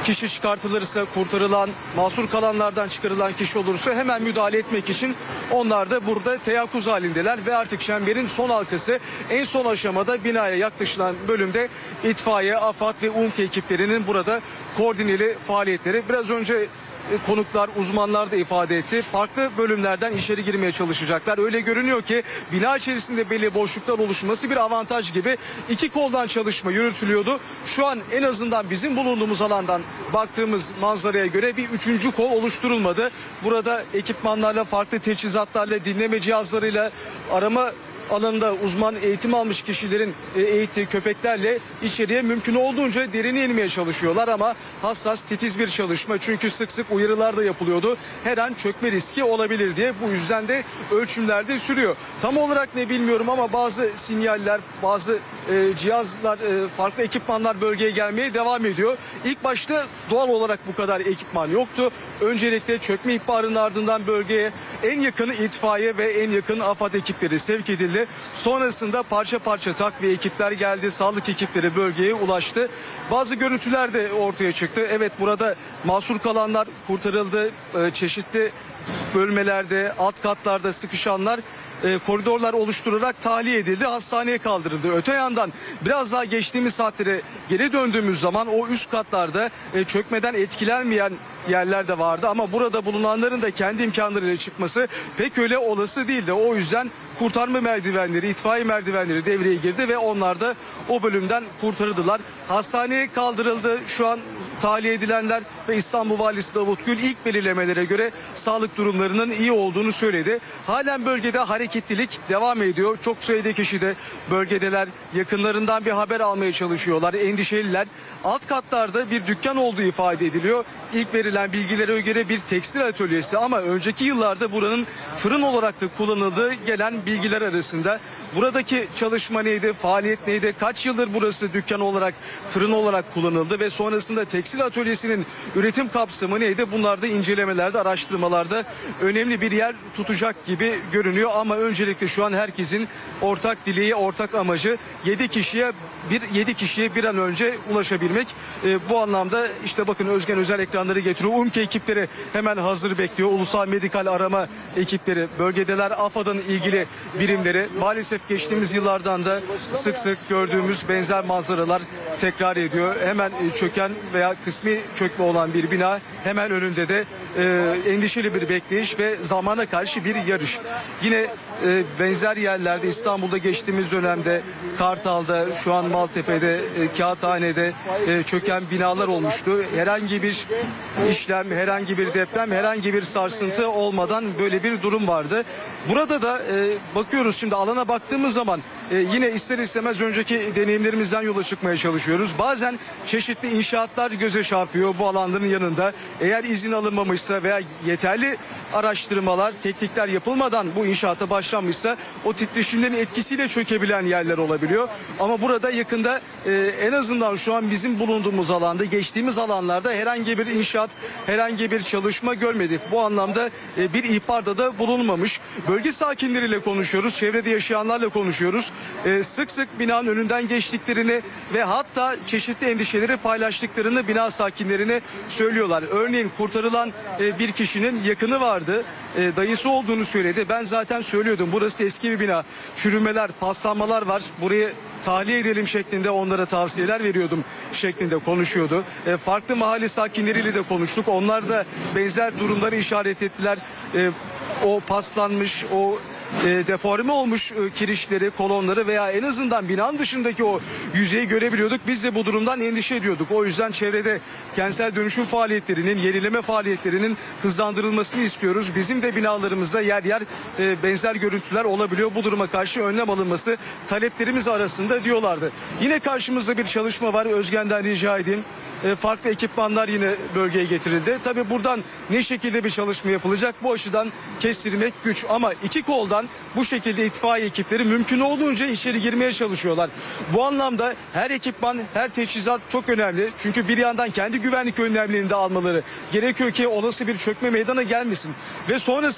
kişi çıkartılırsa, kurtarılan, mahsur kalanlardan çıkarılan kişi olursa hemen müdahale etmek için onlar da burada teyakkuz halindeler ve artık çemberin son halkası en son aşamada binaya yaklaşılan bölümde itfaiye, AFAD ve UMKE ekiplerinin burada koordineli faaliyetleri. Biraz önce konuklar, uzmanlar da ifade etti. Farklı bölümlerden içeri girmeye çalışacaklar. Öyle görünüyor ki bina içerisinde belli boşluklar oluşması bir avantaj gibi. İki koldan çalışma yürütülüyordu. Şu an en azından bizim bulunduğumuz alandan baktığımız manzaraya göre bir üçüncü kol oluşturulmadı. Burada ekipmanlarla, farklı teçhizatlarla, dinleme cihazlarıyla, arama alanında uzman eğitim almış kişilerin eğittiği köpeklerle içeriye mümkün olduğunca derine inmeye çalışıyorlar ama hassas, titiz bir çalışma. Çünkü sık sık uyarılar da yapılıyordu. Her an çökme riski olabilir diye. Bu yüzden de ölçümler de sürüyor. Tam olarak ne bilmiyorum ama bazı sinyaller, bazı e, cihazlar, e, farklı ekipmanlar bölgeye gelmeye devam ediyor. İlk başta doğal olarak bu kadar ekipman yoktu. Öncelikle çökme ihbarının ardından bölgeye en yakın itfaiye ve en yakın AFAD ekipleri sevk edildi. Sonrasında parça parça takviye ekipler geldi. Sağlık ekipleri bölgeye ulaştı. Bazı görüntüler de ortaya çıktı. Evet, burada mahsur kalanlar kurtarıldı. Ee, çeşitli bölmelerde, alt katlarda sıkışanlar e, koridorlar oluşturarak tahliye edildi. Hastaneye kaldırıldı. Öte yandan biraz daha geçtiğimiz saatlere geri döndüğümüz zaman o üst katlarda e, çökmeden etkilenmeyen yerler de vardı ama burada bulunanların da kendi imkanlarıyla çıkması pek öyle olası değildi. O yüzden kurtarma merdivenleri, itfaiye merdivenleri devreye girdi ve onlar da o bölümden kurtarıldılar. Hastaneye kaldırıldı. Şu an tahliye edilenler ve İstanbul Valisi Davut Gül ilk belirlemelere göre sağlık durumlarının iyi olduğunu söyledi. Halen bölgede hareketlilik devam ediyor. Çok sayıda kişi de bölgedeler, yakınlarından bir haber almaya çalışıyorlar. Endişeliler. Alt katlarda bir dükkan olduğu ifade ediliyor. İlk verilen bilgilere göre bir tekstil atölyesi ama önceki yıllarda buranın fırın olarak da kullanıldığı gelen bilgiler arasında. Buradaki çalışma neydi, faaliyet neydi, kaç yıldır burası dükkan olarak, fırın olarak kullanıldı ve sonrasında tekstil atölyesinin üretim kapsamı neydi? Bunlar da incelemelerde, araştırmalarda önemli bir yer tutacak gibi görünüyor ama öncelikle şu an herkesin ortak dileği, ortak amacı yedi kişiye bir yedi kişiye bir an önce ulaşabilmek. E, bu anlamda işte bakın Özgen Özel ekranları getiriyor. UMKE ekipleri hemen hazır bekliyor. Ulusal Medikal Arama ekipleri bölgedeler. AFAD'ın ilgili birimleri. Maalesef geçtiğimiz yıllardan da sık sık gördüğümüz benzer manzaralar tekrar ediyor. Hemen çöken veya kısmi çökme olan bir bina, hemen önünde de e, endişeli bir bekleyiş ve zamana karşı bir yarış. Yine e, benzer yerlerde İstanbul'da geçtiğimiz dönemde Kartal'da, şu an Maltepe'de, e, Kağıthane'de e, çöken binalar olmuştu. Herhangi bir işlem, herhangi bir deprem, herhangi bir sarsıntı olmadan böyle bir durum vardı. Burada da e, bakıyoruz şimdi alana baktığımız zaman e, yine ister istemez önceki deneyimlerimizden yola çıkmaya çalışıyoruz. Bazen çeşitli inşaatlar göze çarpıyor bu alanların yanında. Eğer izin alınmamışsa veya yeterli araştırmalar, teknikler yapılmadan bu inşaata başlanmışsa o titreşimlerin etkisiyle çökebilen yerler olabiliyor. Ama burada yakında e, en azından şu an bizim bulunduğumuz alanda, geçtiğimiz alanlarda herhangi bir inşaat, herhangi bir çalışma görmedik. Bu anlamda e, bir ihbarda da bulunmamış. Bölge sakinleriyle konuşuyoruz, çevrede yaşayanlarla konuşuyoruz. E, sık sık binanın önünden geçtiklerini ve hatta çeşitli endişeleri paylaştıklarını bina sakinlerine söylüyorlar. Örneğin kurtarılan e, bir kişinin yakını vardı. E, dayısı olduğunu söyledi. Ben zaten söylüyordum. Burası eski bir bina. Çürümeler, paslanmalar var. Burayı tahliye edelim şeklinde onlara tavsiyeler veriyordum şeklinde konuşuyordu. E, farklı mahalle sakinleriyle de konuştuk. Onlar da benzer durumları işaret ettiler. E, o paslanmış, o E, deforme olmuş e, kirişleri, kolonları veya en azından binanın dışındaki o yüzeyi görebiliyorduk. Biz de bu durumdan endişe ediyorduk. O yüzden çevrede kentsel dönüşüm faaliyetlerinin, yenileme faaliyetlerinin hızlandırılmasını istiyoruz. Bizim de binalarımızda yer yer e, benzer görüntüler olabiliyor. Bu duruma karşı önlem alınması taleplerimiz arasında diyorlardı. Yine karşımızda bir çalışma var. Özgen'den rica edeyim. E, farklı ekipmanlar yine bölgeye getirildi. Tabii buradan ne şekilde bir çalışma yapılacak bu açıdan kestirmek güç ama iki koldan bu şekilde itfaiye ekipleri mümkün olduğunca içeri girmeye çalışıyorlar. Bu anlamda her ekipman, her teçhizat çok önemli. Çünkü bir yandan kendi güvenlik önlemlerini de almaları gerekiyor ki olası bir çökme meydana gelmesin. Ve sonrasında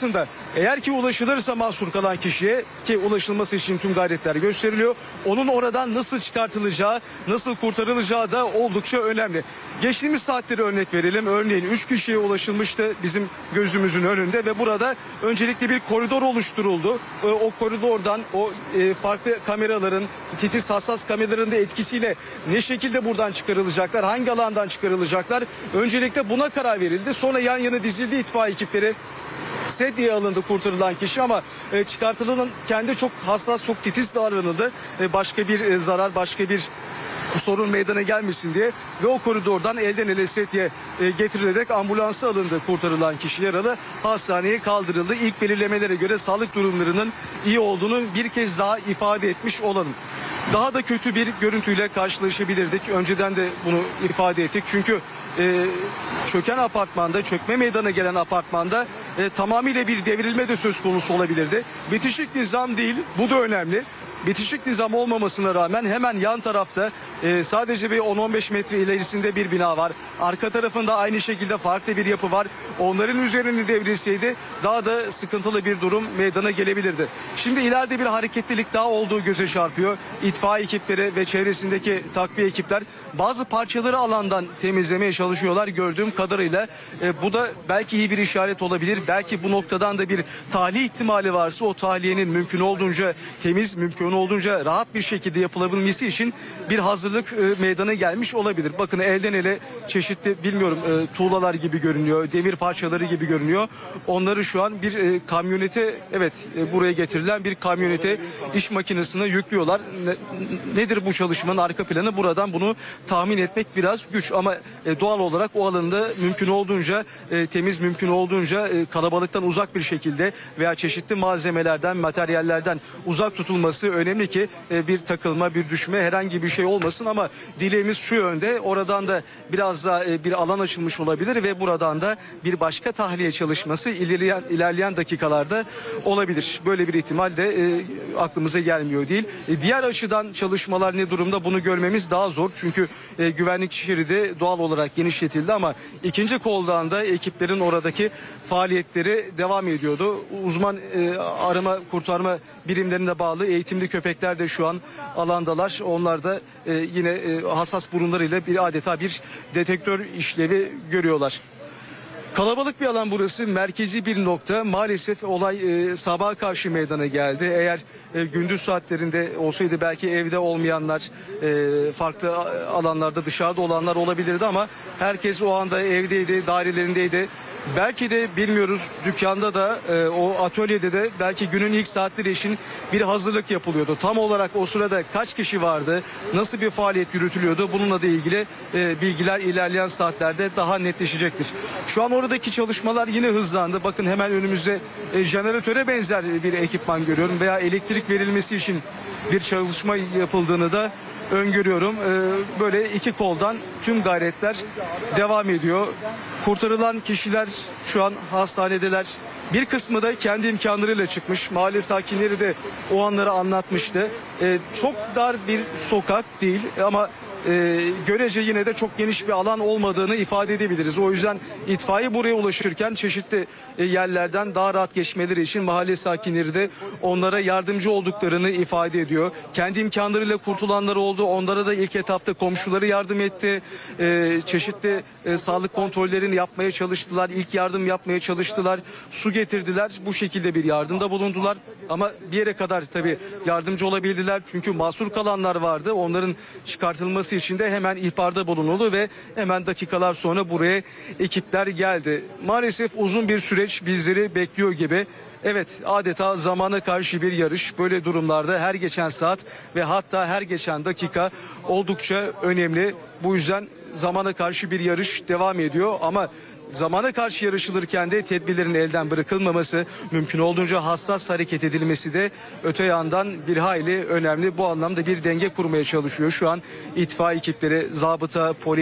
Eğer ki ulaşılırsa mahsur kalan kişiye, ki ulaşılması için tüm gayretler gösteriliyor, onun oradan nasıl çıkartılacağı, nasıl kurtarılacağı da oldukça önemli. Geçtiğimiz saatleri örnek verelim. Örneğin üç kişiye ulaşılmıştı bizim gözümüzün önünde ve burada öncelikle bir koridor oluşturuldu. E, O koridordan o e, farklı kameraların, titiz hassas kameraların da etkisiyle ne şekilde buradan çıkarılacaklar, hangi alandan çıkarılacaklar? Öncelikle buna karar verildi. Sonra yan yana dizildi itfaiye ekipleri. Sedyeye alındı kurtarılan kişi ama e, çıkartılan kendi çok hassas, çok titiz davranıldı. E, başka bir e, zarar, başka bir sorun meydana gelmesin diye ve o koridordan elden ele sedyeye e, getirilerek ambulansa alındı kurtarılan kişi, yaralı hastaneye kaldırıldı. İlk belirlemelere göre sağlık durumlarının iyi olduğunu bir kez daha ifade etmiş olalım. Daha da kötü bir görüntüyle karşılaşabilirdik. Önceden de bunu ifade ettik. Çünkü e, çöken apartmanda, çökme meydana gelen apartmanda e, tamamıyla bir devrilme de söz konusu olabilirdi. Bitişik nizam değil, bu da önemli. Bitişik nizam olmamasına rağmen hemen yan tarafta e, sadece bir on on beş metre ilerisinde bir bina var. Arka tarafında aynı şekilde farklı bir yapı var. Onların üzerine devrilseydi daha da sıkıntılı bir durum meydana gelebilirdi. Şimdi ileride bir hareketlilik daha olduğu göze çarpıyor. İtfaiye ekipleri ve çevresindeki takviye ekipler bazı parçaları alandan temizlemeye çalışıyorlar gördüğüm kadarıyla. E, bu da belki iyi bir işaret olabilir. Belki bu noktadan da bir tahliye ihtimali varsa o tahliyenin mümkün olduğunca temiz, mümkün olduğunca rahat bir şekilde yapılabilmesi için bir hazırlık e, meydana gelmiş olabilir. Bakın elden ele çeşitli, bilmiyorum, e, tuğlalar gibi görünüyor, demir parçaları gibi görünüyor. Onları şu an bir e, kamyonete, evet e, buraya getirilen bir kamyonete, iş makinesine yüklüyorlar. Ne, nedir bu çalışmanın arka planı? Buradan bunu tahmin etmek biraz güç ama e, doğal olarak o alanda mümkün olduğunca e, temiz, mümkün olduğunca e, kalabalıktan uzak bir şekilde veya çeşitli malzemelerden, materyallerden uzak tutulması önemli ki e, bir takılma, bir düşme, herhangi bir şey olmasın ama dileğimiz şu yönde, oradan da biraz daha e, bir alan açılmış olabilir ve buradan da bir başka tahliye çalışması ilerleyen, ilerleyen dakikalarda olabilir. Böyle bir ihtimal de e, aklımıza gelmiyor değil. E, diğer açıdan çalışmalar ne durumda, bunu görmemiz daha zor. Çünkü e, güvenlik şeridi doğal olarak genişletildi ama ikinci koldan da ekiplerin oradaki faaliyetleri devam ediyordu. Uzman e, arama kurtarma birimlerine bağlı eğitimli köpekler de şu an alandalar. Onlar da e, yine e, hassas burunlarıyla bir adeta bir detektör işlevi görüyorlar. Kalabalık bir alan burası, merkezi bir nokta. Maalesef olay e, sabaha karşı meydana geldi. Eğer e, gündüz saatlerinde olsaydı belki evde olmayanlar, e, farklı alanlarda dışarıda olanlar olabilirdi ama herkes o anda evdeydi, dairelerindeydi. Belki de bilmiyoruz, dükkanda da e, o atölyede de belki günün ilk saatleri için bir hazırlık yapılıyordu. Tam olarak o sırada kaç kişi vardı, nasıl bir faaliyet yürütülüyordu, bununla da ilgili e, bilgiler ilerleyen saatlerde daha netleşecektir. Şu an oradaki çalışmalar yine hızlandı. Bakın hemen önümüzde e, jeneratöre benzer bir ekipman görüyorum veya elektrik verilmesi için bir çalışma yapıldığını da öngörüyorum. Ee, böyle iki koldan tüm gayretler devam ediyor. Kurtarılan kişiler şu an hastanedeler. Bir kısmı da kendi imkanlarıyla çıkmış. Mahalle sakinleri de o anları anlatmıştı. Ee, çok dar bir sokak değil ama e, görece yine de çok geniş bir alan olmadığını ifade edebiliriz. O yüzden itfaiye buraya ulaşırken çeşitli e, yerlerden daha rahat geçmeleri için mahalle sakinleri de onlara yardımcı olduklarını ifade ediyor. Kendi imkanlarıyla kurtulanlar oldu. Onlara da ilk etapta komşuları yardım etti. E, çeşitli e, sağlık kontrollerini yapmaya çalıştılar. İlk yardım yapmaya çalıştılar. Su getirdiler. Bu şekilde bir yardımda bulundular. Ama bir yere kadar tabii yardımcı olabildiler. Çünkü mahsur kalanlar vardı. Onların çıkartılması için de hemen ihbarda bulunuldu ve hemen dakikalar sonra buraya ekipler geldi. Maalesef uzun bir süreç bizleri bekliyor gibi. Evet, adeta zamana karşı bir yarış. Böyle durumlarda her geçen saat ve hatta her geçen dakika oldukça önemli. Bu yüzden zamana karşı bir yarış devam ediyor ama zamana karşı yarışılırken de tedbirlerin elden bırakılmaması, mümkün olduğunca hassas hareket edilmesi de öte yandan bir hayli önemli. Bu anlamda bir denge kurmaya çalışıyor şu an itfaiye ekipleri, zabıta, polis,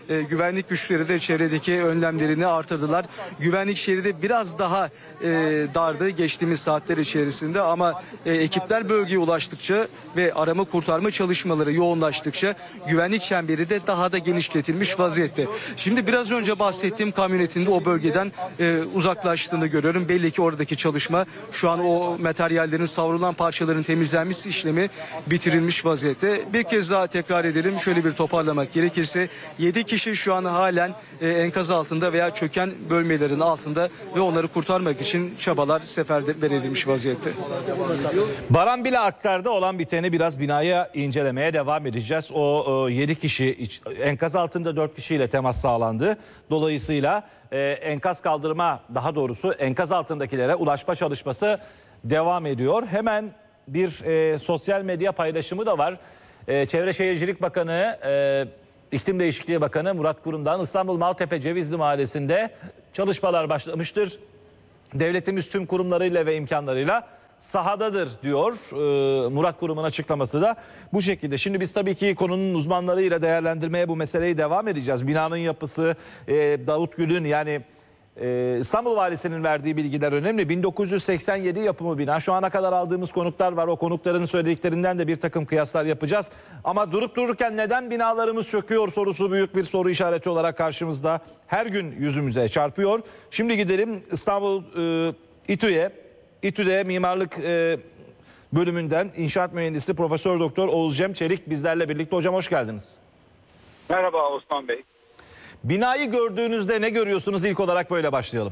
e, güvenlik güçleri de çevredeki önlemlerini artırdılar. Güvenlik şeridi biraz daha e, dardı geçtiğimiz saatler içerisinde ama e, ekipler bölgeye ulaştıkça ve arama kurtarma çalışmaları yoğunlaştıkça güvenlik çemberi de daha da genişletilmiş vaziyette. Şimdi biraz önce bahsettiğim kamyonetinde o bölgeden e, uzaklaştığını görüyorum. Belli ki oradaki çalışma şu an o materyallerin, savrulan parçaların temizlenmiş işlemi bitirilmiş vaziyette. Bir kez daha tekrar edelim. Şöyle bir toparlamak gerekirse yedi kişi şu an halen e, enkaz altında veya çöken bölmelerin altında ve onları kurtarmak için çabalar seferber edilmiş vaziyette.
Baran Bila aktarda olan biteni biraz binaya incelemeye devam edeceğiz. O yedi kişi iç- enkaz altında dört kişiyle temas sağlandı. Dolayısıyla e, enkaz kaldırma, daha doğrusu enkaz altındakilere ulaşma çalışması devam ediyor. Hemen bir e, sosyal medya paylaşımı da var. E, Çevre Şehircilik Bakanı, e, İklim Değişikliği Bakanı Murat Kurum'dan İstanbul Maltepe Cevizli Mahallesi'nde çalışmalar başlamıştır. Devletimiz tüm kurumlarıyla ve imkanlarıyla sahadadır diyor. Ee, Murat Kurum'un açıklaması da bu şekilde. Şimdi biz tabii ki konunun uzmanlarıyla değerlendirmeye bu meseleyi devam edeceğiz. Binanın yapısı, e, Davut Gül'ün yani e, İstanbul Valisi'nin verdiği bilgiler önemli. bin dokuz yüz seksen yedi yapımı bina. Şu ana kadar aldığımız konuklar var. O konukların söylediklerinden de bir takım kıyaslar yapacağız. Ama durup dururken neden binalarımız çöküyor sorusu büyük bir soru işareti olarak karşımızda. Her gün yüzümüze çarpıyor. Şimdi gidelim İstanbul e, İTÜ'ye. İTÜ'de mimarlık e, bölümünden inşaat mühendisi Profesör Doktor Oğuz Cem Çelik bizlerle birlikte. Hocam hoş geldiniz.
Merhaba Osman Bey.
Binayı gördüğünüzde ne görüyorsunuz? İlk olarak böyle başlayalım.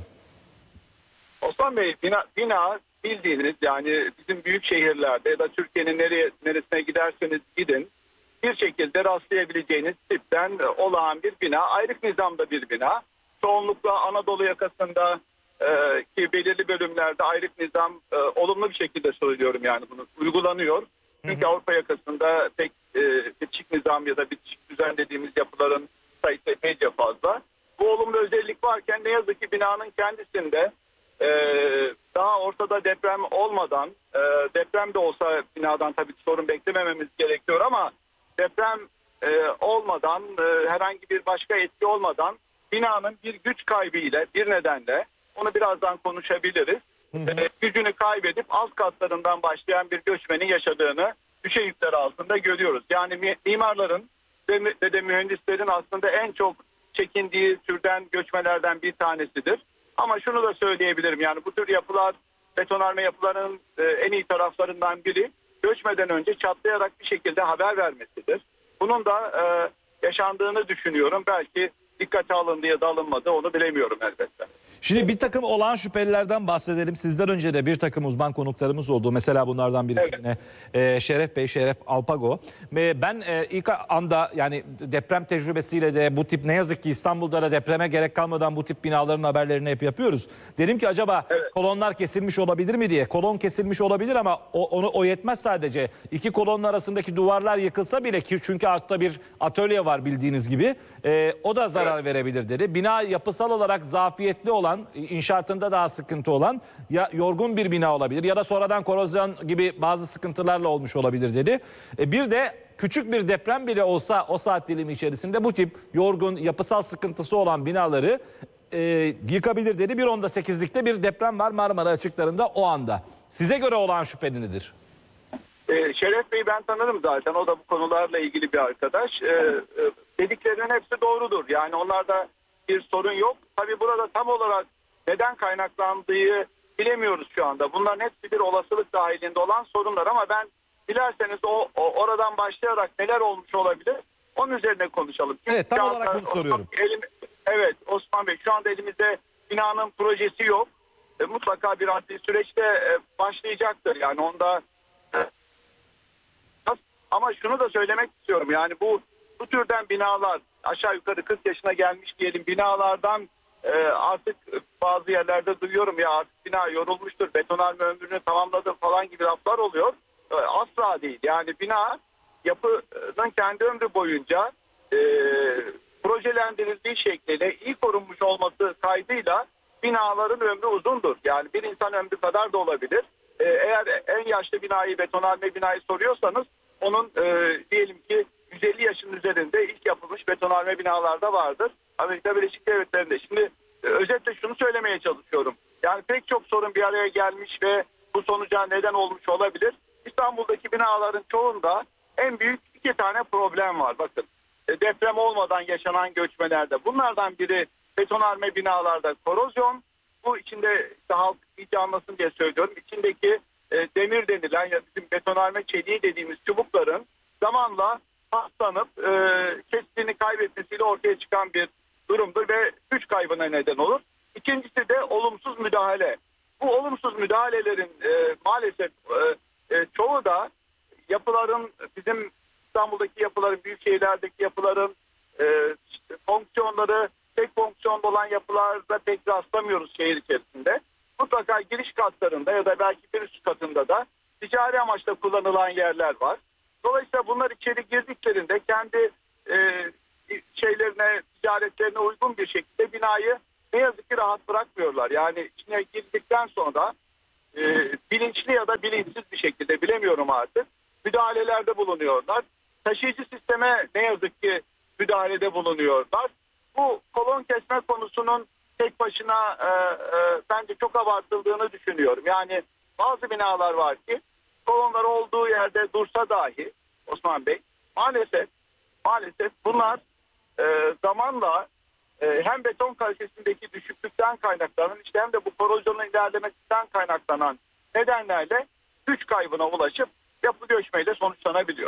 Osman Bey bina, bina bildiğiniz yani bizim büyük şehirlerde ya da Türkiye'nin nereye neresine giderseniz gidin bir şekilde rastlayabileceğiniz tipten olağan bir bina. Ayrık nizamda bir bina. Çoğunlukla Anadolu yakasında e, ki belirli bölümlerde ayrık nizam e, olumlu bir şekilde söylüyorum yani bunu uygulanıyor. Çünkü hı hı. Avrupa yakasında pek e, bitişik nizam ya da bitişik düzen dediğimiz yapıların sayısı epeyce fazla. Bu olumlu özellik varken ne yazık ki binanın kendisinde e, daha ortada deprem olmadan e, deprem de olsa binadan tabii sorun beklemememiz gerekiyor ama deprem e, olmadan e, herhangi bir başka etki olmadan binanın bir güç kaybı ile bir nedenle onu birazdan konuşabiliriz. Hı hı. E, gücünü kaybedip alt katlarından başlayan bir göçmenin yaşadığını düşe yükler altında görüyoruz. Yani mimarların ve de mühendislerin aslında en çok çekindiği türden göçmelerden bir tanesidir. Ama şunu da söyleyebilirim yani bu tür yapılar betonarme yapılarının e, en iyi taraflarından biri göçmeden önce çatlayarak bir şekilde haber vermesidir. Bunun da e, yaşandığını düşünüyorum. Belki dikkate alındı ya da alınmadı onu bilemiyorum elbette.
Şimdi bir takım olağan şüphelilerden bahsedelim. Sizden önce de bir takım uzman konuklarımız oldu. Mesela bunlardan birisi
Evet.
yine e, Şeref Bey, Şeref Alpago. Ve ben e, ilk anda yani deprem tecrübesiyle de bu tip ne yazık ki İstanbul'da da depreme gerek kalmadan bu tip binaların haberlerini hep yapıyoruz. Dedim ki acaba
Evet.
kolonlar kesilmiş olabilir mi diye. Kolon kesilmiş olabilir ama o, onu, o yetmez sadece. İki kolonun arasındaki duvarlar yıkılsa bile ki çünkü altta bir atölye var bildiğiniz gibi. E, o da zarar evet. verebilir dedi. Bina yapısal olarak zafiyetli olan, inşaatında daha sıkıntı olan ya yorgun bir bina olabilir ya da sonradan korozyon gibi bazı sıkıntılarla olmuş olabilir dedi. E, bir de küçük bir deprem bile olsa o saat dilimi içerisinde bu tip yorgun yapısal sıkıntısı olan binaları e, yıkabilir dedi. Bir onda sekizlikte bir deprem var Marmara açıklarında o anda. Size göre olan şüpheli nedir?
Ee, Şeref Bey ben tanırım zaten. O da bu konularla ilgili bir arkadaş. Ee, e, dediklerinin hepsi doğrudur. Yani onlarda bir sorun yok. Tabii burada tam olarak neden kaynaklandığı bilemiyoruz şu anda. Bunların hepsi bir olasılık dahilinde olan sorunlar ama ben dilerseniz o, o oradan başlayarak neler olmuş olabilir onun üzerine konuşalım.
Evet tam
şu
olarak
anda,
bunu soruyorum.
Elim, evet Osman Bey şu anda elimizde binanın projesi yok. E, mutlaka bir adli süreçte e, başlayacaktır. Yani onda e, ama şunu da söylemek istiyorum. Yani bu bu türden binalar aşağı yukarı kırk yaşına gelmiş diyelim binalardan e, artık bazı yerlerde duyuyorum ya artık bina yorulmuştur, betonarme ömrünü tamamladı falan gibi laflar oluyor. E, asla değil. Yani bina yapının kendi ömrü boyunca e, projelendirildiği şekliyle iyi korunmuş olması kaydıyla binaların ömrü uzundur. Yani bir insan ömrü kadar da olabilir. E, eğer en yaşlı binayı, betonarme binayı soruyorsanız onun e, diyelim ki yüz elli yaşın üzerinde ilk yapılmış betonarme binalarda vardır. Amerika Birleşik Devletleri'nde. Şimdi e, özetle şunu söylemeye çalışıyorum. Yani pek çok sorun bir araya gelmiş ve bu sonuca neden olmuş olabilir. İstanbul'daki binaların çoğunda en büyük iki tane problem var. Bakın e, deprem olmadan yaşanan göçmelerde. Bunlardan biri betonarme binalarda korozyon. Bu içinde işte halk iyice anlasın diye söylüyorum. İçindeki e, demir denilen ya bizim betonarme çeliği dediğimiz çubukların zamanla paslanıp e, kestiğini kaybetmesiyle ortaya çıkan bir durumdur ve güç kaybına neden olur. İkincisi de olumsuz müdahale. Bu olumsuz müdahalelerin e, maalesef e, e, çoğu da yapıların, bizim İstanbul'daki yapıların, büyük şehirlerdeki yapıların e, işte fonksiyonları tek fonksiyonda olan yapılarda pek rastlamıyoruz şehir içerisinde. Mutlaka giriş katlarında ya da belki bir üst katında da ticari amaçla kullanılan yerler var. Dolayısıyla bunlar içeri girdiklerinde kendi e, şeylerine, ticaretlerine uygun bir şekilde binayı ne yazık ki rahat bırakmıyorlar. Yani içine girdikten sonra e, bilinçli ya da bilinçsiz bir şekilde bilemiyorum artık müdahalelerde bulunuyorlar. Taşıyıcı sisteme ne yazık ki müdahalede bulunuyorlar. Bu kolon kesme konusunun tek başına e, e, bence çok abartıldığını düşünüyorum. Yani bazı binalar var ki kolonlar olduğu yerde dursa dahi Osman Bey maalesef maalesef bunlar e, zamanla e, hem beton kalitesindeki düşüklükten kaynaklanan işte hem de bu korozyonun ilerlemesinden kaynaklanan nedenlerle güç kaybına ulaşıp yapı göçmeyle sonuçlanabiliyor.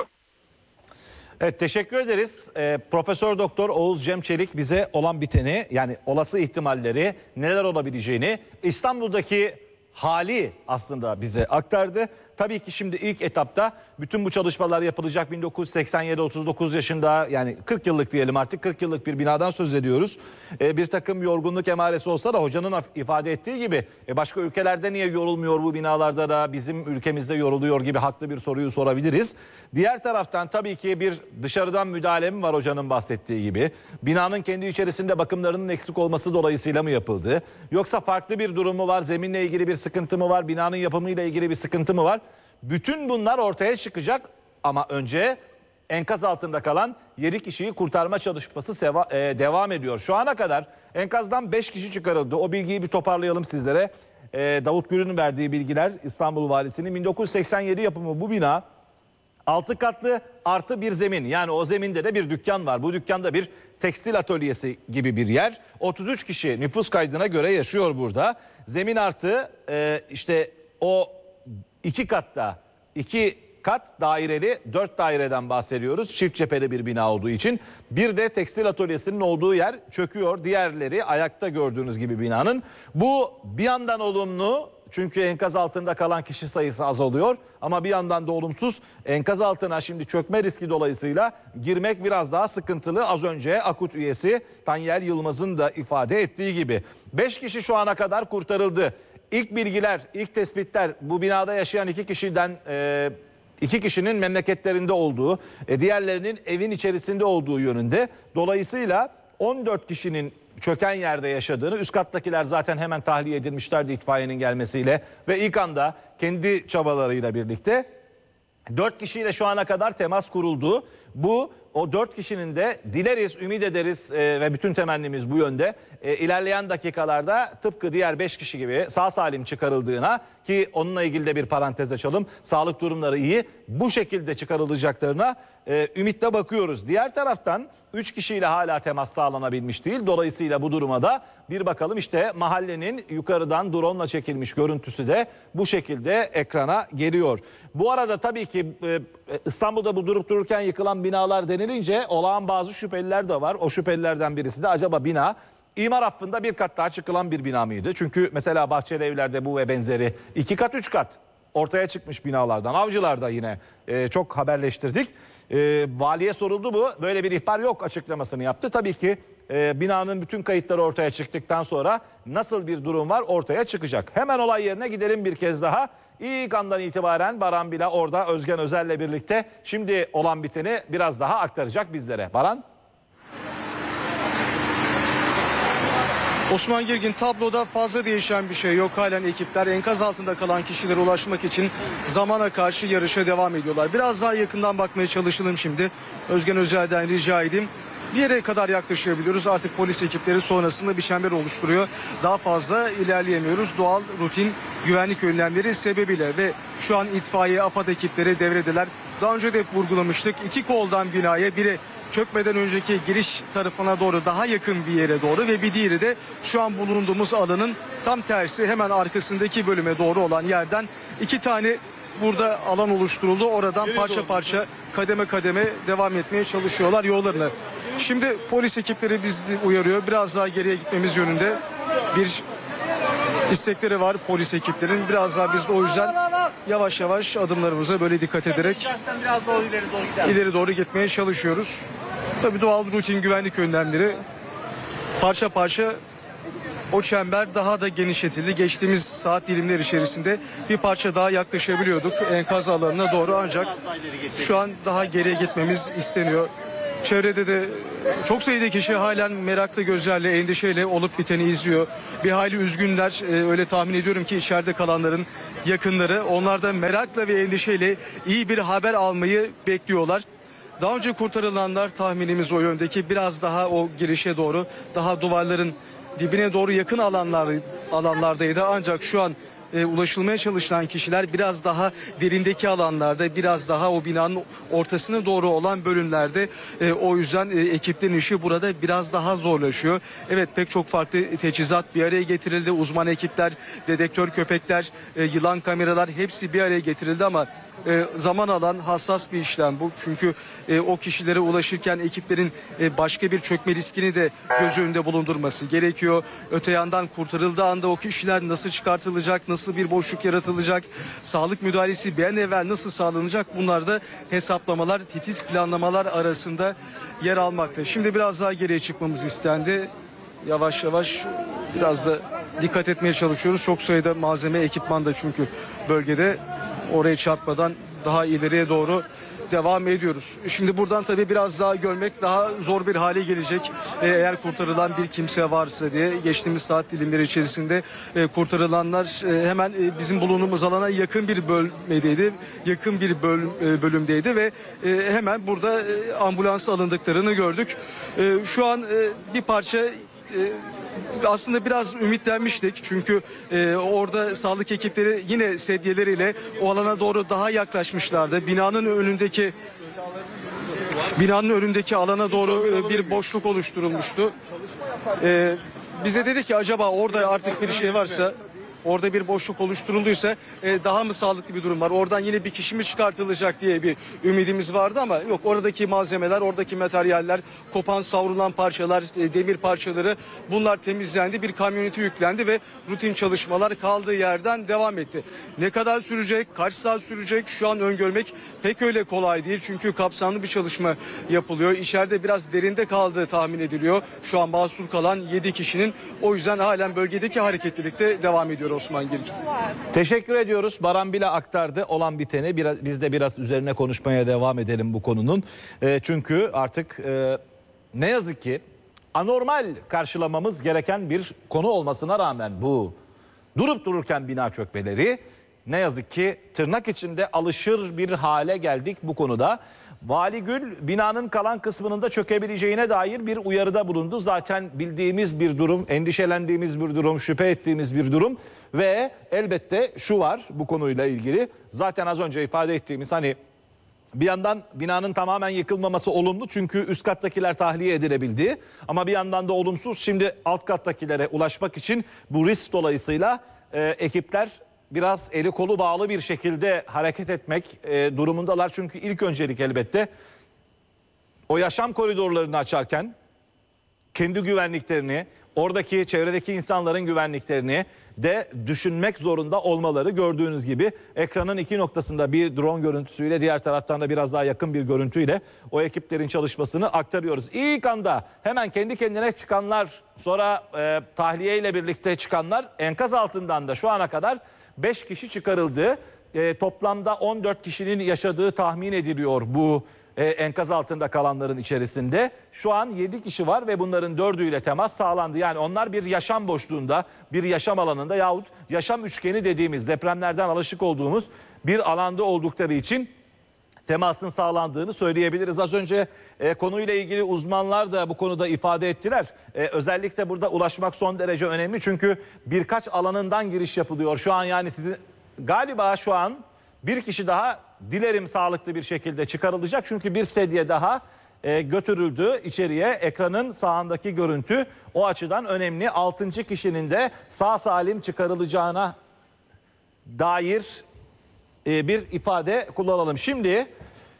Evet, teşekkür ederiz. Ee, Profesör Doktor Oğuz Cem Çelik bize olan biteni, yani olası ihtimalleri, neler olabileceğini, İstanbul'daki hali aslında bize aktardı. Tabii ki şimdi ilk etapta bütün bu çalışmalar yapılacak. bin dokuz yüz seksen yedi, otuz dokuz yaşında, yani kırk yıllık diyelim artık, kırk yıllık bir binadan söz ediyoruz. Ee, bir takım yorgunluk emaresi olsa da hocanın ifade ettiği gibi e başka ülkelerde niye yorulmuyor bu binalarda da bizim ülkemizde yoruluyor gibi haklı bir soruyu sorabiliriz. Diğer taraftan tabii ki bir dışarıdan müdahale mi var hocanın bahsettiği gibi? Binanın kendi içerisinde bakımlarının eksik olması dolayısıyla mı yapıldı? Yoksa farklı bir durum mu var? Zeminle ilgili bir sıkıntı mı var? Binanın yapımıyla ilgili bir sıkıntı mı var? Bütün bunlar ortaya çıkacak ama önce enkaz altında kalan yedi kişiyi kurtarma çalışması seva, e, devam ediyor. Şu ana kadar enkazdan beş kişi çıkarıldı. O bilgiyi bir toparlayalım sizlere. E, Davut Gür'ün verdiği bilgiler, İstanbul Valisi'nin bin dokuz yüz seksen yedi yapımı bu bina altı katlı artı bir zemin. Yani o zeminde de bir dükkan var. Bu dükkanda bir tekstil atölyesi gibi bir yer. otuz üç kişi nüfus kaydına göre yaşıyor burada. Zemin artı e, işte o iki katta, iki kat daireli, dört daireden bahsediyoruz. Çift cepheli bir bina olduğu için. Bir de tekstil atölyesinin olduğu yer çöküyor. Diğerleri ayakta gördüğünüz gibi binanın. Bu bir yandan olumlu, çünkü enkaz altında kalan kişi sayısı azalıyor. Ama bir yandan da olumsuz, enkaz altına şimdi çökme riski dolayısıyla girmek biraz daha sıkıntılı. Az önce AKUT üyesi Tanyel Yılmaz'ın da ifade ettiği gibi. beş kişi şu ana kadar kurtarıldı. İlk bilgiler, ilk tespitler bu binada yaşayan iki kişiden e, iki kişinin memleketlerinde olduğu, e, diğerlerinin evin içerisinde olduğu yönünde. Dolayısıyla on dört kişinin çöken yerde yaşadığını, üst kattakiler zaten hemen tahliye edilmişlerdi itfaiyenin gelmesiyle ve ilk anda kendi çabalarıyla birlikte dört kişiyle şu ana kadar temas kuruldu. Bu o dört kişinin de dileriz, ümit ederiz e, ve bütün temennimiz bu yönde. E, ilerleyen dakikalarda tıpkı diğer beş kişi gibi sağ salim çıkarıldığına, ki onunla ilgili de bir parantez açalım. Sağlık durumları iyi. Bu şekilde çıkarılacaklarına e, ümitle bakıyoruz. Diğer taraftan üç kişiyle hala temas sağlanabilmiş değil. Dolayısıyla bu duruma da bir bakalım. İşte mahallenin yukarıdan drone'la çekilmiş görüntüsü de bu şekilde ekrana geliyor. Bu arada tabii ki e, İstanbul'da bu durup dururken yıkılan binalar denilince olağan bazı şüpheliler de var. O şüphelilerden birisi de acaba bina imar affında bir kat daha çıkılan bir bina mıydı? Çünkü mesela Bahçeli Evler'de bu ve benzeri iki kat üç kat ortaya çıkmış binalardan. Avcılar'da yine e, çok haberleştirdik. E, valiye soruldu bu. Böyle bir ihbar yok açıklamasını yaptı. Tabii ki e, binanın bütün kayıtları ortaya çıktıktan sonra nasıl bir durum var ortaya çıkacak. Hemen olay yerine gidelim bir kez daha. İlk andan itibaren Baran Bila orada Özgen Özel'le birlikte şimdi olan biteni biraz daha aktaracak bizlere. Baran?
Osman Girgin, tabloda fazla değişen bir şey yok. Halen ekipler enkaz altında kalan kişilere ulaşmak için zamana karşı yarışa devam ediyorlar. Biraz daha yakından bakmaya çalışalım şimdi. Özgen Özel'den rica edeyim. Bir yere kadar yaklaşabiliyoruz. Artık polis ekipleri sonrasında bir çember oluşturuyor. Daha fazla ilerleyemiyoruz. Doğal rutin güvenlik önlemleri sebebiyle ve şu an itfaiye, AFAD ekipleri devredeler. Daha önce de hep vurgulamıştık. İki koldan binaya, biri çökmeden önceki giriş tarafına doğru, daha yakın bir yere doğru ve bir diğeri de şu an bulunduğumuz alanın tam tersi, hemen arkasındaki bölüme doğru olan yerden iki tane burada alan oluşturuldu. Oradan parça parça, kademe kademe devam etmeye çalışıyorlar yollarını. Şimdi polis ekipleri bizi uyarıyor. Biraz daha geriye gitmemiz yönünde bir istekleri var polis ekiplerinin. Biraz daha biz de o yüzden yavaş yavaş adımlarımıza böyle dikkat ederek
Biraz doğru ileri doğru gider.
ileri doğru gitmeye çalışıyoruz. Tabii doğal rutin güvenlik önlemleri parça parça, o çember daha da genişletildi. Geçtiğimiz saat dilimleri içerisinde bir parça daha yaklaşabiliyorduk enkaz alanına doğru, ancak şu an daha geriye gitmemiz isteniyor. Çevrede de çok sayıda kişi halen meraklı gözlerle, endişeyle olup biteni izliyor. Bir hayli üzgünler. Ee, öyle tahmin ediyorum ki içeride kalanların yakınları, onlar da merakla ve endişeyle iyi bir haber almayı bekliyorlar. Daha önce kurtarılanlar, tahminimiz o yöndeki, biraz daha o girişe doğru, daha duvarların dibine doğru yakın alanlar alanlardaydı. Ancak şu an e, ulaşılmaya çalışılan kişiler biraz daha derindeki alanlarda, biraz daha o binanın ortasına doğru olan bölümlerde. E, o yüzden e, ekiplerin işi burada biraz daha zorlaşıyor. Evet, pek çok farklı teçhizat bir araya getirildi. Uzman ekipler, dedektör köpekler, e, yılan kameralar, hepsi bir araya getirildi ama E, zaman alan hassas bir işlem bu. Çünkü e, o kişilere ulaşırken ekiplerin e, başka bir çökme riskini de göz önünde bulundurması gerekiyor. Öte yandan kurtarıldığı anda o kişiler nasıl çıkartılacak, nasıl bir boşluk yaratılacak, sağlık müdahalesi bir an evvel nasıl sağlanacak, bunlar da hesaplamalar, titiz planlamalar arasında yer almakta. Şimdi biraz daha geriye çıkmamız istendi. Yavaş yavaş biraz da dikkat etmeye çalışıyoruz. Çok sayıda malzeme, ekipman da çünkü bölgede. Oraya çarpmadan daha ileriye doğru devam ediyoruz. Şimdi buradan tabii biraz daha görmek daha zor bir hale gelecek. Ee, eğer kurtarılan bir kimse varsa diye. Geçtiğimiz saat dilimleri içerisinde e, kurtarılanlar e, hemen e, bizim bulunduğumuz alana yakın bir bölmedeydi. Yakın bir böl, e, bölümdeydi ve e, hemen burada e, ambulansa alındıklarını gördük. E, şu an e, bir parça e, aslında biraz ümitlenmiştik çünkü e, orada sağlık ekipleri yine sedyeleriyle o alana doğru daha yaklaşmışlardı. Binanın önündeki binanın önündeki alana doğru e, bir boşluk oluşturulmuştu. E, bize dedi ki acaba orada artık bir şey varsa, orada bir boşluk oluşturulduysa e, daha mı sağlıklı bir durum var? Oradan yine bir kişi mi çıkartılacak diye bir ümidimiz vardı ama yok, oradaki malzemeler, oradaki materyaller, kopan savrulan parçalar, e, demir parçaları, bunlar temizlendi. Bir kamyoneti yüklendi ve rutin çalışmalar kaldığı yerden devam etti. Ne kadar sürecek, kaç saat sürecek şu an öngörmek pek öyle kolay değil. Çünkü kapsamlı bir çalışma yapılıyor. İçeride biraz derinde kaldığı tahmin ediliyor. Şu an mahsur kalan yedi kişinin. O yüzden halen bölgedeki hareketlilikte devam ediyor Osman Girgin.
Teşekkür ediyoruz. Baran Bila aktardı olan biteni. Biraz, biz de biraz üzerine konuşmaya devam edelim bu konunun. E, çünkü artık e, ne yazık ki anormal karşılamamız gereken bir konu olmasına rağmen bu durup dururken bina çökmeleri, ne yazık ki tırnak içinde alışır bir hale geldik bu konuda. Vali Gül binanın kalan kısmının da çökebileceğine dair bir uyarıda bulundu. Zaten bildiğimiz bir durum, endişelendiğimiz bir durum, şüphe ettiğimiz bir durum ve elbette şu var bu konuyla ilgili. Zaten az önce ifade ettiğimiz, hani bir yandan binanın tamamen yıkılmaması olumlu çünkü üst kattakiler tahliye edilebildi. Ama bir yandan da olumsuz, şimdi alt kattakilere ulaşmak için bu risk dolayısıyla e, ekipler biraz eli kolu bağlı bir şekilde hareket etmek e, durumundalar. Çünkü ilk öncelik elbette o yaşam koridorlarını açarken kendi güvenliklerini, oradaki çevredeki insanların güvenliklerini de düşünmek zorunda olmaları. Gördüğünüz gibi ekranın iki noktasında bir drone görüntüsüyle, diğer taraftan da biraz daha yakın bir görüntüyle o ekiplerin çalışmasını aktarıyoruz. İlk anda hemen kendi kendine çıkanlar, sonra e, tahliye ile birlikte çıkanlar, enkaz altından da şu ana kadar beş kişi çıkarıldı. E, toplamda on dört kişinin yaşadığı tahmin ediliyor bu e, enkaz altında kalanların içerisinde. Şu an yedi kişi var ve bunların dördüyle temas sağlandı. Yani onlar bir yaşam boşluğunda, bir yaşam alanında yahut yaşam üçgeni dediğimiz depremlerden alışık olduğumuz bir alanda oldukları için temasın sağlandığını söyleyebiliriz. Az önce e, konuyla ilgili uzmanlar da bu konuda ifade ettiler. E, özellikle burada ulaşmak son derece önemli. Çünkü birkaç alanından giriş yapılıyor. Şu an yani sizin galiba şu an bir kişi daha dilerim sağlıklı bir şekilde çıkarılacak. Çünkü bir sedye daha e, götürüldü içeriye. Ekranın sağındaki görüntü o açıdan önemli. Altıncı kişinin de sağ salim çıkarılacağına dair e, bir ifade kullanalım. Şimdi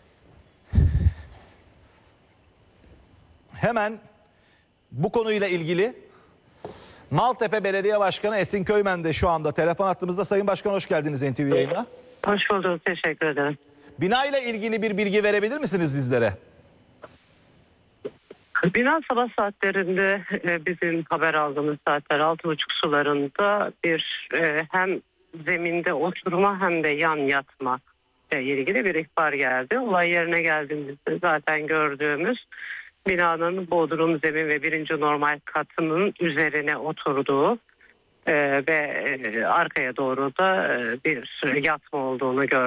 hemen bu konuyla ilgili Maltepe Belediye Başkanı Esin Köymen de şu anda telefon hattımızda. Sayın Başkan hoş geldiniz N T V yayına.
Hoş bulduk, teşekkür ederim.
Bina ile ilgili bir bilgi verebilir misiniz bizlere?
Bina sabah saatlerinde e, bizim haber aldığımız saatler altı buçuk sularında bir e, hem zeminde oturma hem de yan yatma ile ilgili bir ihbar geldi. Olay yerine geldiğimizde zaten gördüğümüz binanın bodrum, zemin ve birinci normal katının üzerine oturduğu e, ve e, arkaya doğru da e, bir yatma olduğunu gördük.